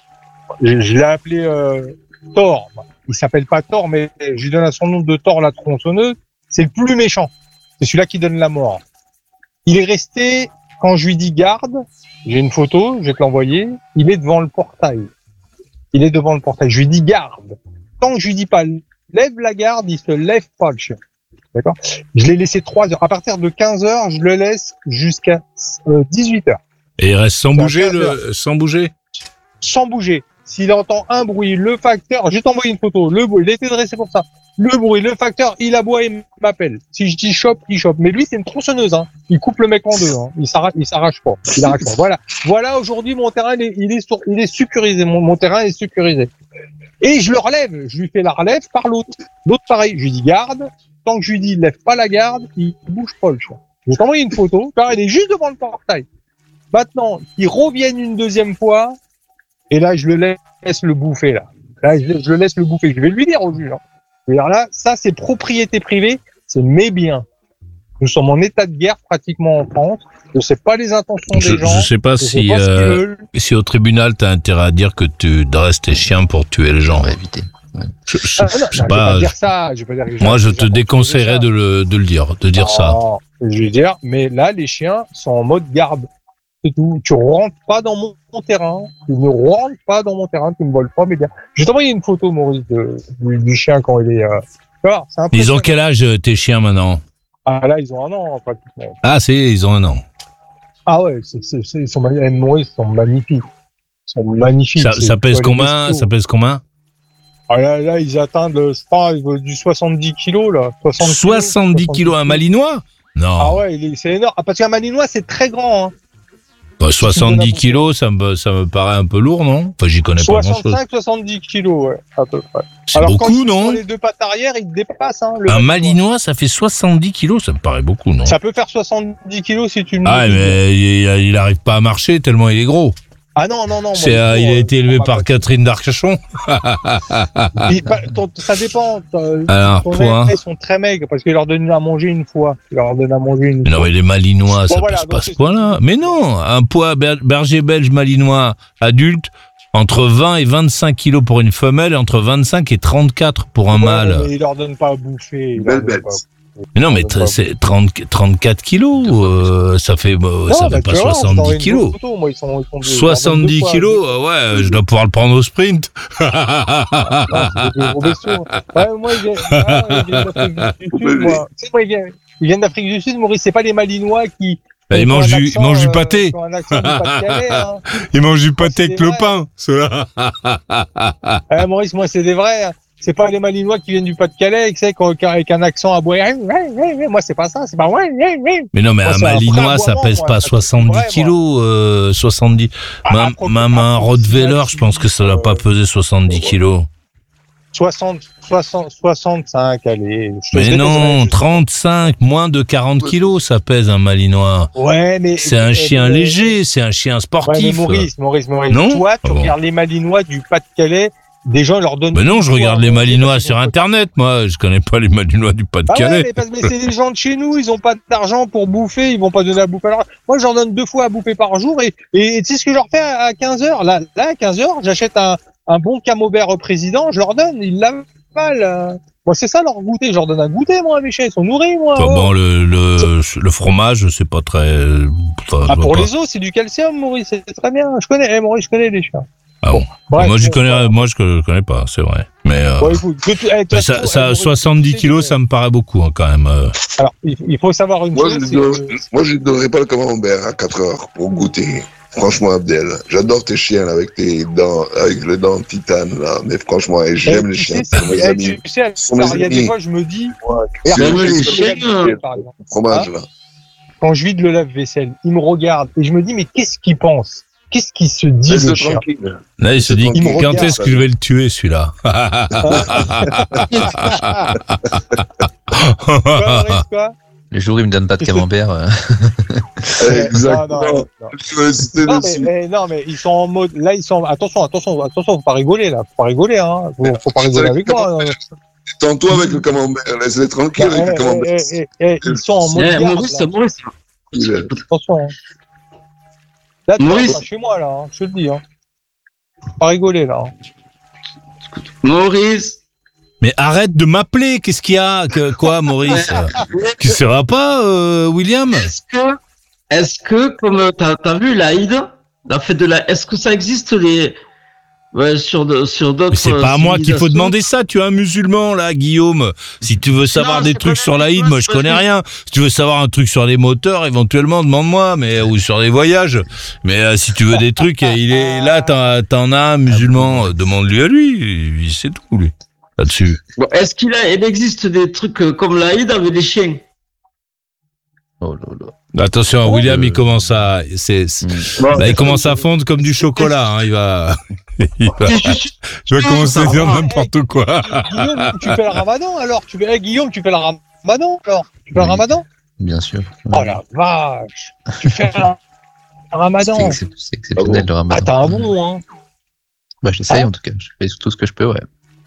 je, je l'ai appelé euh, Thor. Il s'appelle pas Thor, mais je lui donne son nom de Thor, la tronçonneuse. C'est le plus méchant. C'est celui-là qui donne la mort. Il est resté, quand je lui dis garde, j'ai une photo, je vais te l'envoyer, il est devant le portail. Il est devant le portail. Je lui dis garde. Tant que je lui dis pas lève la garde, il se lève pas le chien. D'accord? Je l'ai laissé trois heures. À partir de quinze heures, je le laisse jusqu'à euh, dix-huit heures. Et il reste sans bouger, le, sans bouger? Sans bouger. S'il entend un bruit, le facteur, je vais t'envoyer une photo, le bruit, il a été dressé pour ça. Le bruit, le facteur, il aboie et m'appelle. Si je dis chope, il chope. Mais lui, c'est une tronçonneuse, hein. Il coupe le mec en deux, hein. Il s'arrache, il s'arrache pas. Il arrache pas. Voilà. Voilà, aujourd'hui, mon terrain, il est, il est, sur, il est sécurisé. Mon, mon terrain est sécurisé. Et je le relève. Je lui fais la relève par l'autre. L'autre, pareil. Je lui dis garde. Tant que je lui dis lève pas la garde, il bouge pas le chien. Je vais t'envoyer une photo, car il est juste devant le portail. Maintenant, qu'il revienne une deuxième fois, et là, je le laisse le bouffer, là. Là, je, je le laisse le bouffer. Je vais lui dire au juge, hein. Alors là, ça, c'est propriété privée, c'est mes biens. Nous sommes en état de guerre pratiquement en France. Je sais pas les intentions des je, gens. Je sais pas je si, sais pas euh, si au tribunal, t'as intérêt à dire que tu dresses tes chiens pour tuer les gens. On va éviter. Ouais. Je, je, ah, non, je sais non, je vais pas. pas dire ça. Je vais pas dire que les gens- Moi, je les te gens déconseillerais de de le, de le dire, de dire ça. Non, je vais dire, mais là, les chiens sont en mode garde. C'est tout. Tu rentres pas dans mon, mon terrain. Tu ne rentres pas dans mon terrain. Tu me voles pas mes biens. Je vais t'envoyer une photo, Maurice, de, du, du chien quand il est. Euh... Alors, c'est Ils ont impressionnant. quel âge, euh, tes chiens, maintenant? Ah là, ils ont un an pratiquement. Ah, c'est, ils ont un an. Ah ouais, c'est, c'est, c'est, ils sont, magnifiques. Maurice, ils sont magnifiques. Ils sont magnifiques. Ça, C'est- ça pèse les combien? bestiaux. Ça pèse combien? Ah là, là, ils atteignent, je crois, du soixante-dix kilos, là. soixante soixante-dix kilos, un malinois? Non. Ah ouais, il est- c'est énorme. Ah, parce qu'un malinois, c'est très grand, hein. Bah, soixante-dix kilos, ça me, ça me paraît un peu lourd, non? Enfin, j'y connais pas grand chose. soixante-cinq, soixante-dix kilos, ouais, à peu près. C'est Alors, quand beaucoup, il est non? sur les deux pattes arrière, il te dépasse, hein. Le Un malinois. malinois, ça fait soixante-dix kilos, ça me paraît beaucoup, non? Ça peut faire soixante-dix kilos si tu le Ah, mets. mais il, il arrive pas à marcher tellement il est gros. Ah non, non, non. C'est, moi, euh, il il faut, a euh, été élevé on va par pas- Catherine d'Arcachon. Il- pas- ton- Ça dépend. euh, Alors, ton point. élève, ils sont très maigres parce qu'il leur donne à manger une fois. Il leur donne à manger une Mais non, fois. mais les malinois, ça Bon, voilà, passe donc pas à ce c'est- point-là. Mais non, un poids ber- berger belge malinois adulte, entre vingt et vingt-cinq kilos pour une femelle et entre vingt-cinq et trente-quatre pour un Ouais, mâle. mais il leur donne pas à bouffer. il leur Belle donne bête. pas à- Mais non, mais Ouais, t- bah, c'est trente, trente-quatre kilos, euh, ça fait, euh, ça Non, fait bah, pas tu vois, je soixante-dix t'envoie une kilos. photo, moi, ils sont- ils sont deux- ils leur donnent soixante-dix deux fois. kilos, euh, ouais, je dois pouvoir le prendre au sprint. Non, c'est des gros bestiaux. Ouais, moi, ils viennent, ah, ils viennent d'Afrique du Sud, moi. Tu sais, moi, ils viennent, ils viennent d'Afrique du Sud, Maurice, c'est pas les Malinois qui. Bah, ils qui ont mangent un du- accent, ils mangent du euh, pâté. qui ont un accent du Pas-de-Calais, hein. Ils mangent du pâté avec le pain, ceux-là. Ah, Maurice, moi, c'est des vrais. hein. C'est pas les Malinois qui viennent du Pas-de-Calais, tu sais, qui ont- qui ont- avec un accent à boire. Moi, c'est pas ça, c'est pas. Mais non, mais Moi, un c'est un malinois, vrai ça aboiement, pèse moi, pas ça, c'est soixante-dix vrai, moi. kilos, euh, soixante-dix. Ah, Même, approxi- même un Rottweiler, je pense que ça doit pas peser soixante-dix kilos. soixante, soixante, soixante-cinq, allez. je te Mais sais, non, désolé. trente-cinq, moins de quarante kilos, ça pèse un malinois. Ouais, mais. C'est un euh, chien euh, léger, c'est un chien Ouais, mais sportif. Maurice, Maurice, Maurice. Non Toi, tu Ah bon. regardes les Malinois du Pas-de-Calais, des gens leur donnent. Mais non, je regarde les malinois Parce sur qu'ils ont- internet, moi. Je connais pas les malinois du Ah ouais, Pas-de-Calais. mais, parce, mais c'est des gens de chez nous, ils ont pas d'argent pour bouffer, ils vont pas donner à bouffer. Alors, moi, j'en donne deux fois à bouffer par jour et, et, tu sais ce que je leur fais à à quinze heures? Là, là, à quinze heures, j'achète un, un bon camembert président, je leur donne, ils l'avent pas, là. Moi, c'est ça leur goûter, je leur donne un goûter, moi, mes chiens, ils sont nourris, moi. Enfin, oh. bon, le, le, le fromage, c'est pas très. Enfin, Ah, je vois pour pas. les os, c'est du calcium, Maurice, c'est très bien. Je connais, eh, Maurice, je connais les chiens. Ah bon. Bref, moi, je bon, connais, voilà. moi, je co- connais pas, c'est vrai. Mais, euh, Bon, écoute, que tu- eh, de toute mais façon, ça, eh, ça, Maurice, soixante-dix tu sais kilos, que- ça me paraît beaucoup, hein, quand même. euh. Alors, il il faut savoir une Moi, je chose, ne c'est que... moi, je ne donnerai pas le camembert à quatre heures pour goûter. Franchement, Abdel, j'adore tes chiens là, avec tes dents, avec les dents titane là, mais franchement, et j'aime Eh, les tu chiens, sais, c'est mes eh, amis. tu sais, Ce sont mes alors, il y a des amis. fois, je me dis, C'est regarde, moi, le les je chiens, vide le lave-vaisselle, par exemple. fromage Hein là. Quand je vide le lave-vaisselle, il me regarde et je me dis, mais qu'est-ce qu'il pense? Qu'est-ce qu'il se dit, Laisse-le le chien? tranquille. Là, il se dit, Il me quand regarde. est-ce que je vais le tuer, celui-là? Quoi, Maurice, quoi? Le jour où il me donne pas de camembert. euh, Exactement. Non, non, non. Je vais insister Non mais, dessus. mais- non mais ils sont en mode là ils sont attention attention attention faut pas rigoler là faut pas rigoler hein faut, faut pas rigoler avec moi hein. Tends-toi avec le camembert, laisse-les tranquilles Bah, avec le eh, camembert. eh, eh, eh, ils sont en mode Eh, garde, Maurice, là. Maurice, Attention hein. Là tu Maurice. pas chez moi là hein, je te le dis hein. Faut pas rigoler là hein. Maurice. Mais arrête de m'appeler, qu'est-ce qu'il y a que, Quoi, Maurice Tu seras pas, euh, William Est-ce que, est-ce que, comme t'as, t'as vu l'Aïd, la fête de la, est-ce que ça existe les, ouais, sur, de, sur d'autres. Mais c'est pas à moi qu'il faut civilisations demander ça, tu es un musulman là, Guillaume. Si tu veux savoir Non, des c'est trucs pas sur vrai, l'Aïd, c'est moi pas je connais vrai. rien. Si tu veux savoir un truc sur les moteurs, éventuellement demande-moi, mais ou sur les voyages. Mais euh, si tu veux des trucs, il est là, t'en, t'en as un musulman, euh, demande-lui à lui, il sait tout lui là-dessus. Bon, est-ce qu'il a, il existe des trucs euh, comme l'Aïd avec des chiens? Oh là là. Attention, Ouais, William, euh, il commence à, c'est, c'est- Mm. Bon, là, il commence à fondre comme du chocolat. Hein, il va, il va, c'est juste- il va commencer à dire Ah, n'importe quoi. Guillaume tu fais le ramadan alors tu fais eh, Guillaume tu fais le ramadan alors tu fais le Oui. ramadan Bien sûr. oh la vache tu fais un C'est ramadan excep- c'est exceptionnel le ah ramadan. t'as un bon hein Bah, j'essaye Ah. en tout cas. Je fais tout ce que je peux, ouais.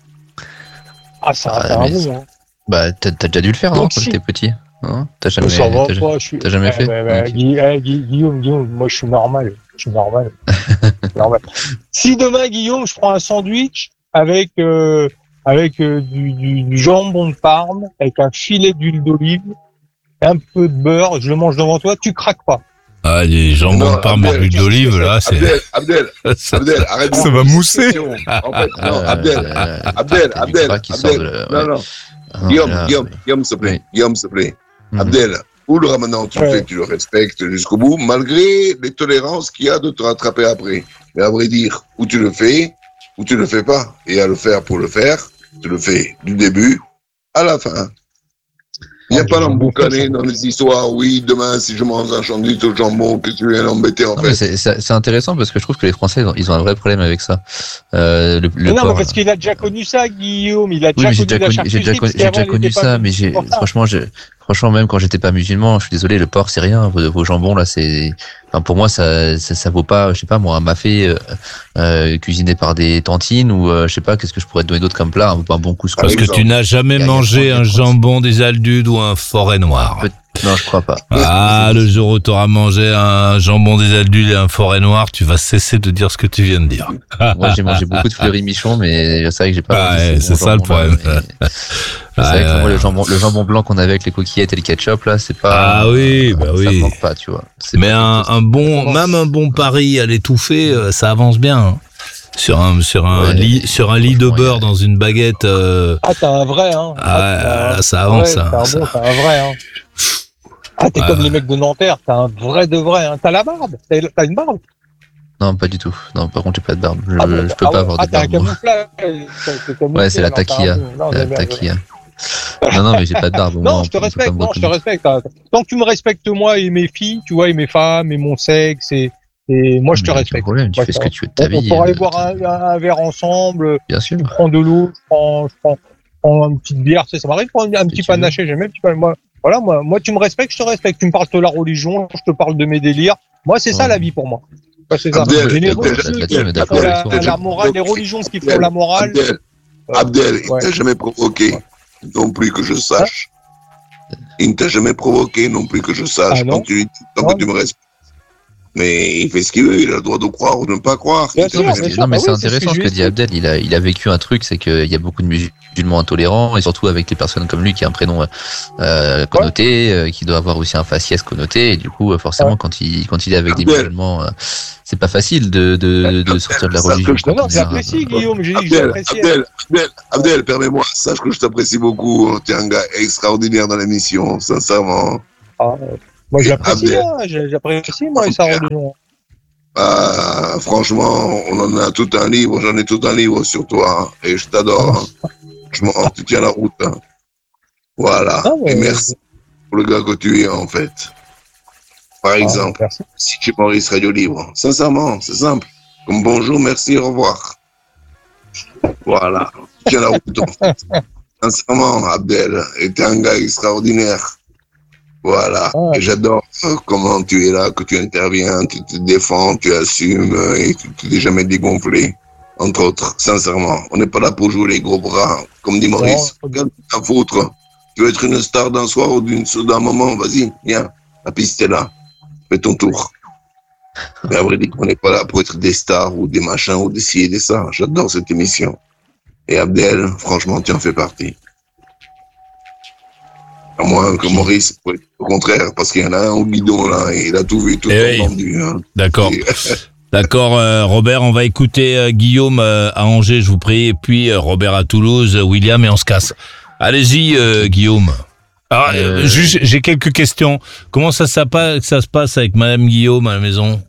ah ça Ah, t'as un mais bon hein Bah, t'as, t'as déjà dû le faire, non, Donc, quand si. t'étais petit? Non? T'as jamais, ça va t'as, pas, je suis. t'as jamais Eh, fait ben, ben, Ok. Gui- eh, Gui- Guillaume, Guillaume, moi je suis normal. Je suis normal. normal. Si demain, Guillaume, je prends un sandwich avec, euh, avec euh, du, du, du jambon de Parme, avec un filet d'huile d'olive, un peu de beurre, je le mange devant toi, tu craques pas. Ah, les jambons Non, de Parme et Abdel, l'huile d'olive, là, c'est, Abdel, Abdel, ça, Abdel, arrête. ça de va poser mousser. cette question. En fait, non, Euh, Abdel, euh, Abdel, t'as du Abdel, gras qui sort de Abdel. le- Non, ouais. non. Ah non, Guillaume, là, Guillaume, oui. Guillaume, s'il te plaît. Oui. Guillaume, s'il te plaît. Mhm. Abdel, ou le ramadan, tu le Ouais. fais, tu le respectes jusqu'au bout, malgré les tolérances qu'il y a de te rattraper après. Mais à vrai dire, ou tu le fais, ou tu le fais pas. Et à le faire pour le faire, tu le fais du début à la fin. Il n'y a Ah, pas j'ai d'emboucaner jamais fait dans les histoires. Oui, demain, si je mange un sandwich au jambon, que tu viens l'embêter, en Non, mais fait. c'est, c'est, c'est intéressant parce que je trouve que les Français, ils ont, ils ont un vrai problème avec ça. Euh, le, le Mais non, porc, mais parce là. qu'il a déjà connu ça, Guillaume. Il a Oui, déjà mais j'ai connu déjà la connu, j'ai déjà charcuterie, connu, parce j'ai déjà qu'avant, il connu était pas ça, venu mais j'ai, pour ça. franchement, je, franchement, même quand j'étais pas musulman, je suis désolé, le porc, c'est rien. Vos, vos jambons, là, c'est, enfin, pour moi, ça, ça, ça vaut pas, je sais pas, moi, un mafé, euh, euh, cuisiné par des tantines ou, euh, je sais pas, qu'est-ce que je pourrais te donner d'autre comme plat, un, un bon couscous. parce que tu n'as jamais Il y a- il y a mangé trente, un il y a trente. jambon des Aldudes ou un forêt noir. Peut- Non, je crois pas. Ah, le jour où tu auras mangé un jambon des Aldudes et un forêt noir, tu vas cesser de dire ce que tu viens de dire. Moi, j'ai mangé beaucoup de fleuris michon, mais c'est vrai que j'ai pas. Ah, mangé ouais, ces c'est bons ça, le jambons-là, problème. mais- C'est vrai que Ah, moi, ouais. le jambon, le jambon blanc qu'on avait avec les coquillettes et le ketchup, là, c'est pas. Ah oui, bah Ça oui. me manque pas, tu vois. C'est Mais pas un, quelque chose- un bon, même un bon pari à l'étouffer, euh, ça avance bien. hein. Sur un, sur un Ouais, lit, sur un lit de franchement, beurre il y a- dans une baguette. euh, Ah, t'as un vrai, hein. Ah, t'as- là, ça avance, ouais, ça, T'as un ça. bon, t'as un vrai, hein. Ah, t'es Ouais. comme les mecs de Nanterre, t'as un vrai de vrai, hein. T'as la barbe, t'as t'as une barbe. Non, pas du tout. Non, par contre, j'ai pas de barbe. Je, Ah, bon, je peux ah pas ouais. avoir Ah, de t'as un barbe. moi. camouflage. t'as- t'as camouflé, Ouais, c'est la alors t'as un taquilla. bon- non, La mais- mais- taquilla. Non, non, mais j'ai pas de barbe. au moins, Non, on je te peut- on peut respecte, pas me non, je te reconnaître. respecte. hein. Tant que tu me respectes moi et mes filles, tu vois, et mes femmes, et mon sexe, et, et moi je te Mais y a aucun respecte. problème, tu Ouais, fais ce ça que va. tu veux de ta On, on vie. pourra aller euh, boire un, un- un verre ensemble, Bien sûr. je prends de l'eau, je prends, je prends, je prends une petite bière, tu sais, ça m'arrive de prendre un petit tu veux. panaché, j'aime bien un petit panaché. Moi, voilà, moi, moi, tu me respectes, je te respecte. Tu me parles de la religion, je te parle de mes délires. Moi, c'est ça Ouais. la vie pour moi. Ouais, c'est ça. Abdel, Et les Abdel, religions là-dessus, qui on est font d'accord la, avec toi. la morale, les religions qui font la morale. Abdel, euh, Abdel, il ouais. t'a jamais provoqué, non plus que je sache. Il ne t'a jamais provoqué, non plus que je sache. Ah, non. Quand tu lui dis, tant Non, que tu me respectes. Mais il fait ce qu'il veut, il a le droit de croire ou de ne pas croire. Bien Il sûr, Non, mais, te- ce qui- bien sûr, non, mais bah c'est oui, c'est ce que intéressant je ce lui que ai dit Abdel. Il a, il a vécu un truc, c'est qu'il y a beaucoup de musulmans intolérants, et surtout avec les personnes comme lui qui a un prénom euh, connoté, euh, qui doit avoir aussi un faciès connoté, et du coup, euh, forcément, Ouais. quand il quand il est avec des Abdel. musulmans, euh, c'est pas facile de de, de sortir de la Ça, que religion. je Non, quand non, on est j'apprécie, arabe. Guillaume, j'ai dit que Abdel, j'apprécie. Abdel, Abdel, Abdel, permets-moi, sache que je t'apprécie beaucoup. Tu es un gars extraordinaire dans l'émission, sincèrement. Ah, euh, moi, j'apprécie, Abdel. hein, j'ai- j'apprécie, moi, et sa religion. Ah, franchement, on en a tout un livre, j'en ai tout un livre sur toi, hein, et je t'adore. hein. Franchement, tu tiens la route. hein. Voilà. Ah, ouais, Et merci pour le gars que tu es, en fait. Par Ah, exemple, merci. si tu es Maurice Radio Libre, sincèrement, c'est simple. Comme bonjour, merci, au revoir. Voilà. Tu tiens la route, en fait. Sincèrement, Abdel, et t'es un gars extraordinaire. Voilà. Ouais. Et j'adore euh, comment tu es là, que tu interviens, tu te défends, tu assumes euh, et tu t'es jamais dégonflé. Entre autres, sincèrement. On n'est pas là pour jouer les gros bras. Comme dit Maurice, Non. regarde ta foutre. Tu veux être une star d'un soir ou d'une, d'un moment, vas-y, viens. La piste est là. Fais ton tour. Mais à vrai dire, on n'est pas là pour être des stars ou des machins ou des ci et des ça. J'adore cette émission. Et Abdel, franchement, tu en fais partie. À moins que Maurice, oui, au contraire, parce qu'il y en a un au guidon là, et il a tout vu, tout Eh oui. entendu. Hein. D'accord. Et- D'accord, euh, Robert, on va écouter euh, Guillaume euh, à Angers, je vous prie, et puis euh, Robert à Toulouse, euh, William, et on se casse. Allez-y, euh, Guillaume. Alors, euh, Euh, juste, j'ai quelques questions. Comment ça, ça, pa- ça se passe avec Madame Guillaume à la maison?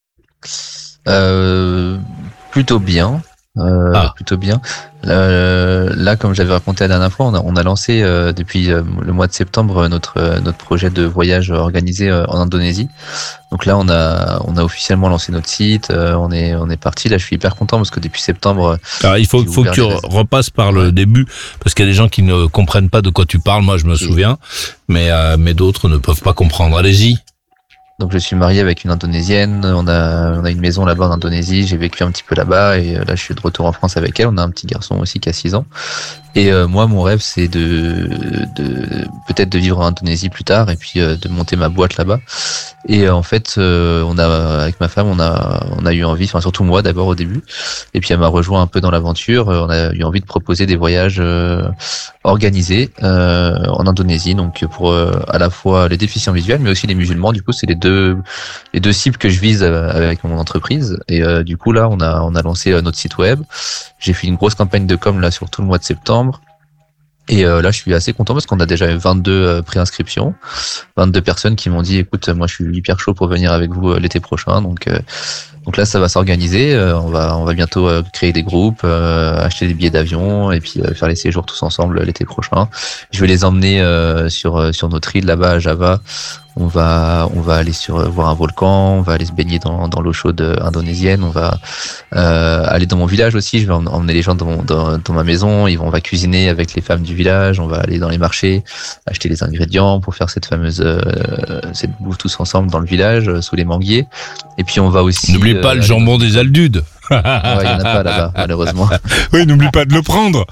Euh, plutôt bien. Euh, Ah. Plutôt bien. Euh, là, comme j'avais raconté la dernière fois, on a, on a lancé euh, depuis euh, le mois de septembre notre euh, notre projet de voyage organisé euh, en Indonésie. Donc là, on a on a officiellement lancé notre site. Euh, on est on est parti. Là, je suis hyper content parce que depuis septembre, Alors, il faut, J'ai faut que ouvert tu les re- réseaux. repasses par le Ouais. début, parce qu'il y a des gens qui ne comprennent pas de quoi tu parles. Moi, je me Ok. souviens, mais euh, mais d'autres ne peuvent pas comprendre. Allez-y. donc je suis marié avec une Indonésienne. On a on a une maison là-bas en Indonésie. J'ai vécu un petit peu là-bas et euh, là, je suis de retour en France avec elle. On a un petit garçon aussi qui a six ans. Et euh, moi, mon rêve, c'est de, de peut-être de vivre en Indonésie plus tard et puis euh, de monter ma boîte là-bas. Et euh, en fait, euh, on a avec ma femme, on a on a eu envie, enfin surtout moi d'abord au début, et puis elle m'a rejoint un peu dans l'aventure. Euh, On a eu envie de proposer des voyages euh, organisés euh, en Indonésie, donc pour euh, à la fois les déficients visuels, mais aussi les musulmans. Du coup, c'est les deux les deux cibles que je vise euh, avec mon entreprise. Et euh, du coup là, on a on a lancé euh, notre site web. J'ai fait une grosse campagne de com là sur tout le mois de septembre. Et euh, là, je suis assez content parce qu'on a déjà eu vingt-deux euh, préinscriptions, vingt-deux personnes qui m'ont dit, écoute, moi, je suis hyper chaud pour venir avec vous euh, l'été prochain. Donc, euh, donc là, ça va s'organiser. Euh, on va, on va bientôt euh, créer des groupes, euh, acheter des billets d'avion et puis euh, faire les séjours tous ensemble euh, l'été prochain. Je vais les emmener euh, sur euh, sur notre île là-bas à Java. On va, on va aller sur euh, voir un volcan. On va aller se baigner dans dans l'eau chaude euh, indonésienne. On va euh, aller dans mon village aussi. Je vais em- emmener les gens dans, mon- dans dans ma maison. Ils vont, on va cuisiner avec les femmes du village. On va aller dans les marchés, acheter les ingrédients pour faire cette fameuse euh, cette bouffe tous ensemble dans le village euh, sous les manguiers. Et puis on va aussi. N'oublie euh, pas le aller jambon des Aldudes. dans- Ouais, il y en a pas là-bas malheureusement. Oui, n'oublie pas de le prendre.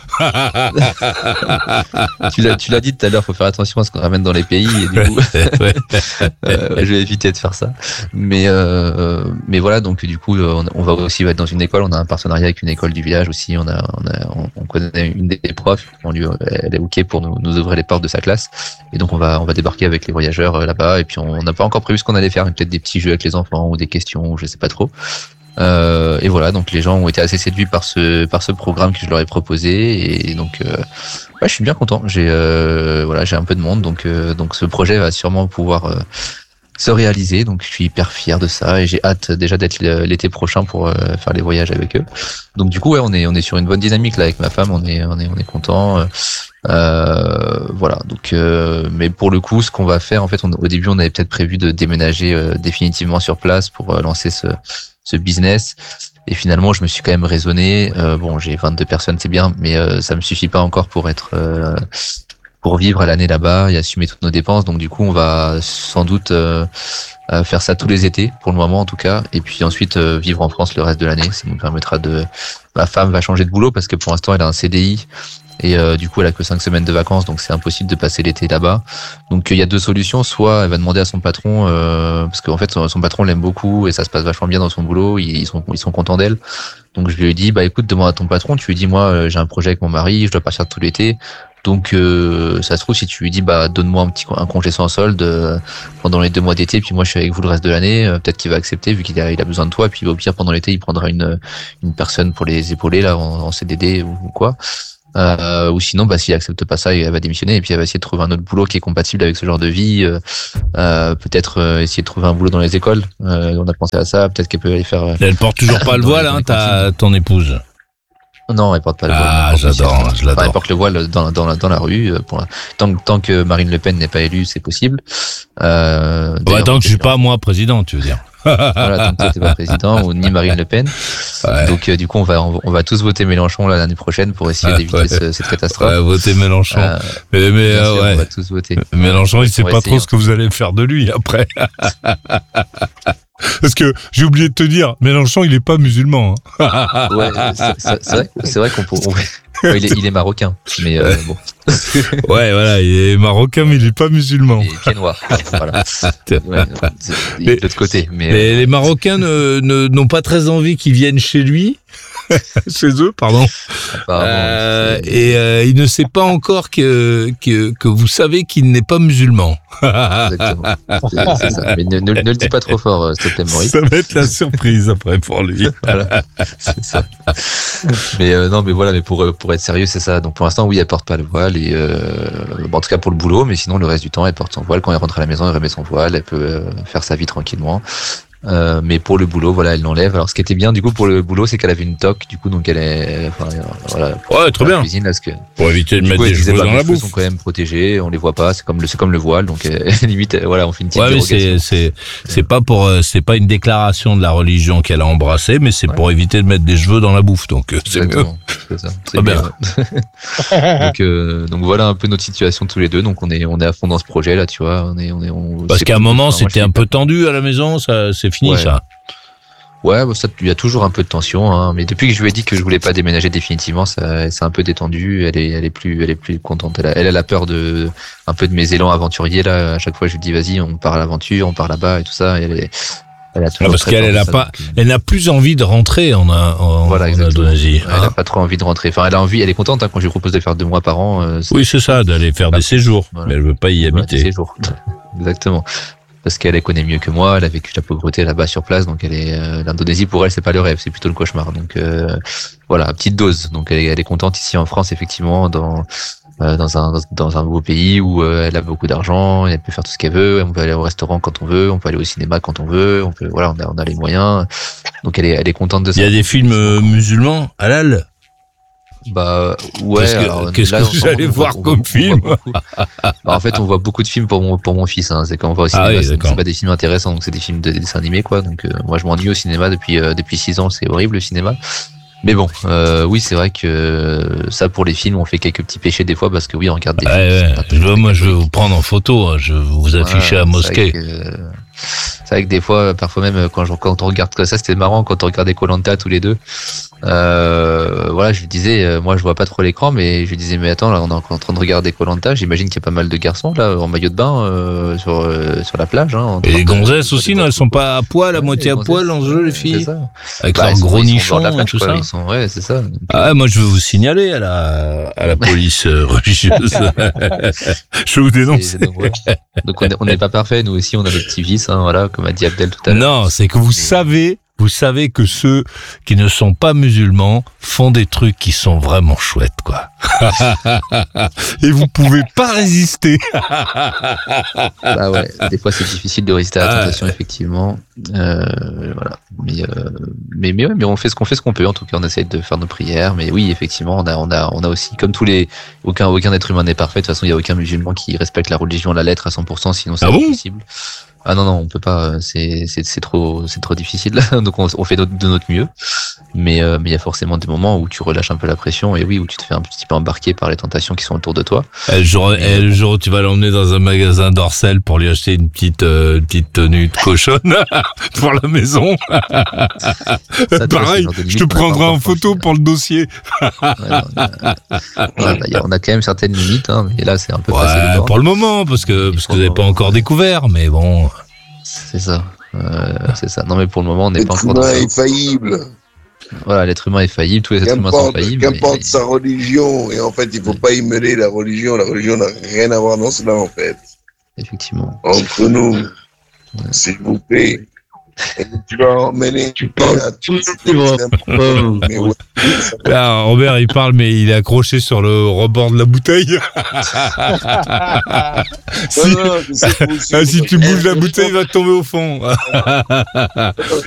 tu l'as tu l'as dit tout à l'heure. Faut faire attention à ce qu'on ramène dans les pays. Et du coup, Ouais. Euh, je vais éviter de faire ça. Mais euh, mais voilà, donc du coup, on, on va aussi être dans une école. On a un partenariat avec une école du village aussi. On a, on a, on, on connaît une des profs. On lui, elle est ok pour nous, nous ouvrir les portes de sa classe. Et donc on va, on va débarquer avec les voyageurs euh, là-bas. Et puis on n'a pas encore prévu ce qu'on allait faire. Peut-être des petits jeux avec les enfants ou des questions, ou je sais pas trop. Euh, et voilà, donc les gens ont été assez séduits par ce par ce programme que je leur ai proposé. Et donc euh, ouais, je suis bien content. J'ai euh, voilà, j'ai un peu de monde, donc euh, donc ce projet va sûrement pouvoir euh, se réaliser. Donc je suis hyper fier de ça et j'ai hâte déjà d'être l'été prochain pour euh, faire les voyages avec eux. Donc du coup, ouais, on est on est sur une bonne dynamique là avec ma femme. On est on est on est content. Euh, voilà. Donc, euh, mais pour le coup, ce qu'on va faire, en fait, on, au début, on avait peut-être prévu de déménager euh, définitivement sur place pour euh, lancer ce ce business. Et finalement, je me suis quand même raisonné. Euh, bon, j'ai vingt-deux personnes, c'est bien, mais euh, ça me suffit pas encore pour être euh, pour vivre à l'année là-bas et assumer toutes nos dépenses. Donc du coup, on va sans doute euh, euh, faire ça tous les étés, pour le moment en tout cas, et puis ensuite euh, vivre en France le reste de l'année. Ça nous permettra de... Ma femme va changer de boulot parce que pour l'instant, elle a un C D I. Et euh, du coup, elle a que cinq semaines de vacances, donc c'est impossible de passer l'été là-bas. Donc il y a deux solutions. Soit elle va demander à son patron, euh, parce qu'en fait son, son patron l'aime beaucoup et ça se passe vachement bien dans son boulot. Ils, ils sont ils sont contents d'elle. Donc je lui ai dit, bah écoute, demande à ton patron. Tu lui dis, moi euh, j'ai un projet avec mon mari, je dois partir tout l'été. Donc euh, ça se trouve, si tu lui dis, bah donne-moi un petit un congé sans solde euh, pendant les deux mois d'été, puis moi je suis avec vous le reste de l'année, euh, peut-être qu'il va accepter vu qu'il a il a besoin de toi. Puis au pire pendant l'été, il prendra une une personne pour les épauler là en, en C D D ou, ou quoi. Euh, ou sinon, bah, s'il accepte pas ça, elle va démissionner et puis elle va essayer de trouver un autre boulot qui est compatible avec ce genre de vie. Euh, euh, peut-être euh, essayer de trouver un boulot dans les écoles. Euh, on a pensé à ça. Peut-être qu'elle peut aller faire. Euh... Elle porte toujours pas le Dans voile, les- dans hein, les ta, ton épouse. Non, elle porte pas le voile. Ah, non, j'adore, officiellement. je l'adore. Enfin, elle porte le voile dans, dans, la, dans la rue. euh, Pour la... tant, que- tant que Marine Le Pen n'est pas élue, c'est possible. Euh, Bah, d'ailleurs, tant que je suis c'est- pas moi président, tu veux dire. Voilà, tant que t'es pas président ou ni Marine Le Pen. Ouais. Donc euh, du coup, on va on va tous voter Mélenchon là, l'année prochaine pour essayer Ah, d'éviter ouais. ce, cette catastrophe. Ouais, voter Mélenchon. Euh, mais mais bien euh, sûr, ouais. On va tous voter. Mélenchon, il sait On va pas essayer. trop ce que vous allez faire de lui après. Parce que j'ai oublié de te dire, Mélenchon, il est pas musulman. Hein. Ouais, c'est, c'est, c'est vrai, c'est vrai qu'on peut. on- ouais, il, est, il est marocain, mais euh, bon, Ouais, voilà, il est marocain, mais il est pas musulman. il est pied noir. Voilà. Ouais, c'est, il est de l'autre côté, mais euh, Les, les Marocains ne, ne- n'ont pas très envie qu'ils viennent chez lui, chez eux, pardon. apparemment, Euh, c'est- et euh, il ne sait pas encore que, que, que vous savez qu'il n'est pas musulman. exactement. C'est, c'est ça. Mais ne, ne, ne le dis pas trop fort, euh, s'il te plaît, Maurice. Ça va être la surprise après pour lui. Voilà, c'est ça. Mais euh, non, mais voilà, mais pour euh, pour être sérieux, c'est ça. Donc pour l'instant, oui, elle porte pas le voile et euh, bon, en tout cas pour le boulot, mais sinon le reste du temps, elle porte son voile. Quand elle rentre à la maison, elle remet son voile, elle peut euh, faire sa vie tranquillement. Euh, mais pour le boulot, voilà, elle l'enlève. Alors ce qui était bien du coup pour le boulot, c'est qu'elle avait une toque, du coup, donc elle est, enfin, euh, voilà, pour Ouais, très la bien. cuisine, là, parce que Pour éviter de du mettre coup, elle des disait, cheveux bah, dans mes la cheveux bouffe. sont quand même protégés, on les voit pas, c'est comme le c'est comme le voile, donc euh, limite, euh, voilà, on fait une petite Ouais, mais dérogation. c'est, c'est, c'est pas pour, euh, c'est pas une déclaration de la religion qu'elle a embrassée, mais c'est Ouais. pour éviter de mettre des cheveux dans la bouffe, donc euh, c'est mieux. Exactement, c'est ça. C'est Très bien. bien. donc, euh, donc voilà un peu notre situation tous les deux. Donc on est on est à fond dans ce projet là, tu vois. On est on est on, Parce c'est qu'à un cool. moment, Enfin, moi, c'était je un suis peu tendu à la maison, ça, c'est fini, Ouais. ça. Ouais, bah, ça, il y a toujours un peu de tension, hein, mais depuis que je lui ai dit que je voulais pas déménager définitivement, ça, c'est un peu détendu. Elle est, elle est plus, elle est plus contente. Elle a, elle a la peur de, un peu de mes élans aventuriers là. À chaque fois, je lui dis vas-y, on part à l'aventure, on part là-bas et tout ça. Et elle est, elle a toujours Ah, parce très qu'elle, peur elle de a ça, pas, donc, euh, elle n'a plus envie de rentrer en, en, Voilà, en exactement. Indonésie. elle a hein. pas trop envie de rentrer. Enfin, elle a envie, elle est contente hein, quand je lui propose de faire deux mois par an. euh, c'est- Oui, c'est ça, d'aller faire Bah, des séjours, voilà. mais elle veut pas y Voilà, des habiter. séjours. Exactement. Parce qu'elle elle connaît mieux que moi, elle a vécu la pauvreté là-bas sur place, donc elle est euh, l'Indonésie pour elle c'est pas le rêve, c'est plutôt le cauchemar. Donc euh, voilà, à petite dose. Donc elle est, elle est contente ici en France effectivement, dans euh, dans un dans un beau pays où euh, elle a beaucoup d'argent, elle peut faire tout ce qu'elle veut, on peut aller au restaurant quand on veut, on peut aller au cinéma quand on veut, on peut voilà, on a on a les moyens. Donc elle est elle est contente de Il ça. y a des films euh, musulmans, halal. Bah ouais. Qu'est-ce que- alors, qu'est-ce là, que en ce vous moment, allez on voit- voir on voit- comme on voit film beaucoup. Bah, en fait, on voit beaucoup de films pour mon pour mon fils. Hein. C'est quand on va au Ah cinéma, oui, c'est- d'accord. c'est pas des films intéressants, donc c'est des films de des dessins animés quoi. Donc euh, moi, je m'ennuie au cinéma depuis euh, depuis six ans. C'est horrible le cinéma. Mais bon, euh, oui, c'est vrai que euh, ça pour les films, on fait quelques petits péchés des fois parce que oui, on regarde des Ouais, films. qui ouais. sont pas Je veux, moi, je vais catholiques. vous prendre en photo, hein, je vais vous afficher à Ouais, mosquée. C'est vrai, que, euh, c'est vrai que des fois, parfois même quand, je, quand on regarde comme ça, c'était marrant quand on regardait Koh-Lanta tous les deux. Euh, voilà, je lui disais, euh, moi je vois pas trop l'écran, mais je lui disais, mais attends, là on est en train de regarder Koh-Lanta. J'imagine qu'il y a pas mal de garçons là en maillot de bain euh, sur euh, sur la plage. Hein, en Et train les de- gonzesses de- aussi, de- non, elles sont pas à poil, à Ouais, moitié les à gonzesses, poil en jeu, les ouais, filles, c'est ça. avec Bah, leurs ils sont- gros ils sont au bord nichons de la et plage, tout quoi. ça. Ils sont, ouais, c'est ça. Donc, Ah ouais, moi je veux vous signaler à la à la police euh, religieuse. Je vais vous Et dénoncer. donc, ouais. Donc, on est- on n'est pas parfait, nous aussi on a des petits vices, hein, voilà, comme a dit Abdel tout à l'heure. Non, c'est que vous savez, vous savez que ceux qui ne sont pas musulmans font des trucs qui sont vraiment chouettes, quoi. Et vous pouvez pas résister. Bah ouais, des fois c'est difficile de résister à la Ah. tentation, effectivement. Euh, voilà. Mais, euh, mais, mais ouais, mais on fait ce qu'on fait ce qu'on peut. En tout cas, on essaie de faire nos prières. Mais oui, effectivement, on a, on a, on a aussi, comme tous les, aucun, aucun être humain n'est parfait. De toute façon, il y a aucun musulman qui respecte la religion à la lettre à cent pour cent, sinon c'est Ah bon impossible. Ah non non, on peut pas. C'est, c'est, c'est trop, c'est trop difficile. Donc on, on fait de, de notre mieux. Mais, euh, mais il y a forcément des moments où tu relâches un peu la pression et oui, où tu te fais un petit peu embarquer par les tentations qui sont autour de toi. Et le jour, et le jour où tu vas l'emmener dans un magasin d'Orcel pour lui acheter une petite, euh, une petite tenue de cochonne pour la maison. Ça, tu vois, c'est Pareil, le genre de je limite te qu'on n'a pas prendrai en encore photo franchi, pour le dossier. Ouais, on, a, ouais, bah, y a- on a quand même certaines limites, hein, mais là c'est un peu passé les Ouais, bornes. pour le moment, parce que parce que vous n'avez pas encore découvert, mais bon. C'est ça, euh, c'est ça. Non mais pour le moment on n'est pas L'être encore dans humain ça. est faillible. Voilà, l'être humain est faillible, tous les êtres humains sont Qu'importe faillibles. qu'importe mais- sa religion. Et en fait, il faut pas y mêler la religion. La religion n'a rien à voir dans cela, en fait. Effectivement. Entre nous, s'il vous plaît. Et tu vas emmener. Tu parles à tout tous le les temps. extrêmes. Mais ouais, ça va. Là, Robert, il parle, mais il est accroché sur le rebord de la bouteille. si Non, non, je sais pas aussi. ah, si tu bouges la bouteille, il va tomber au fond.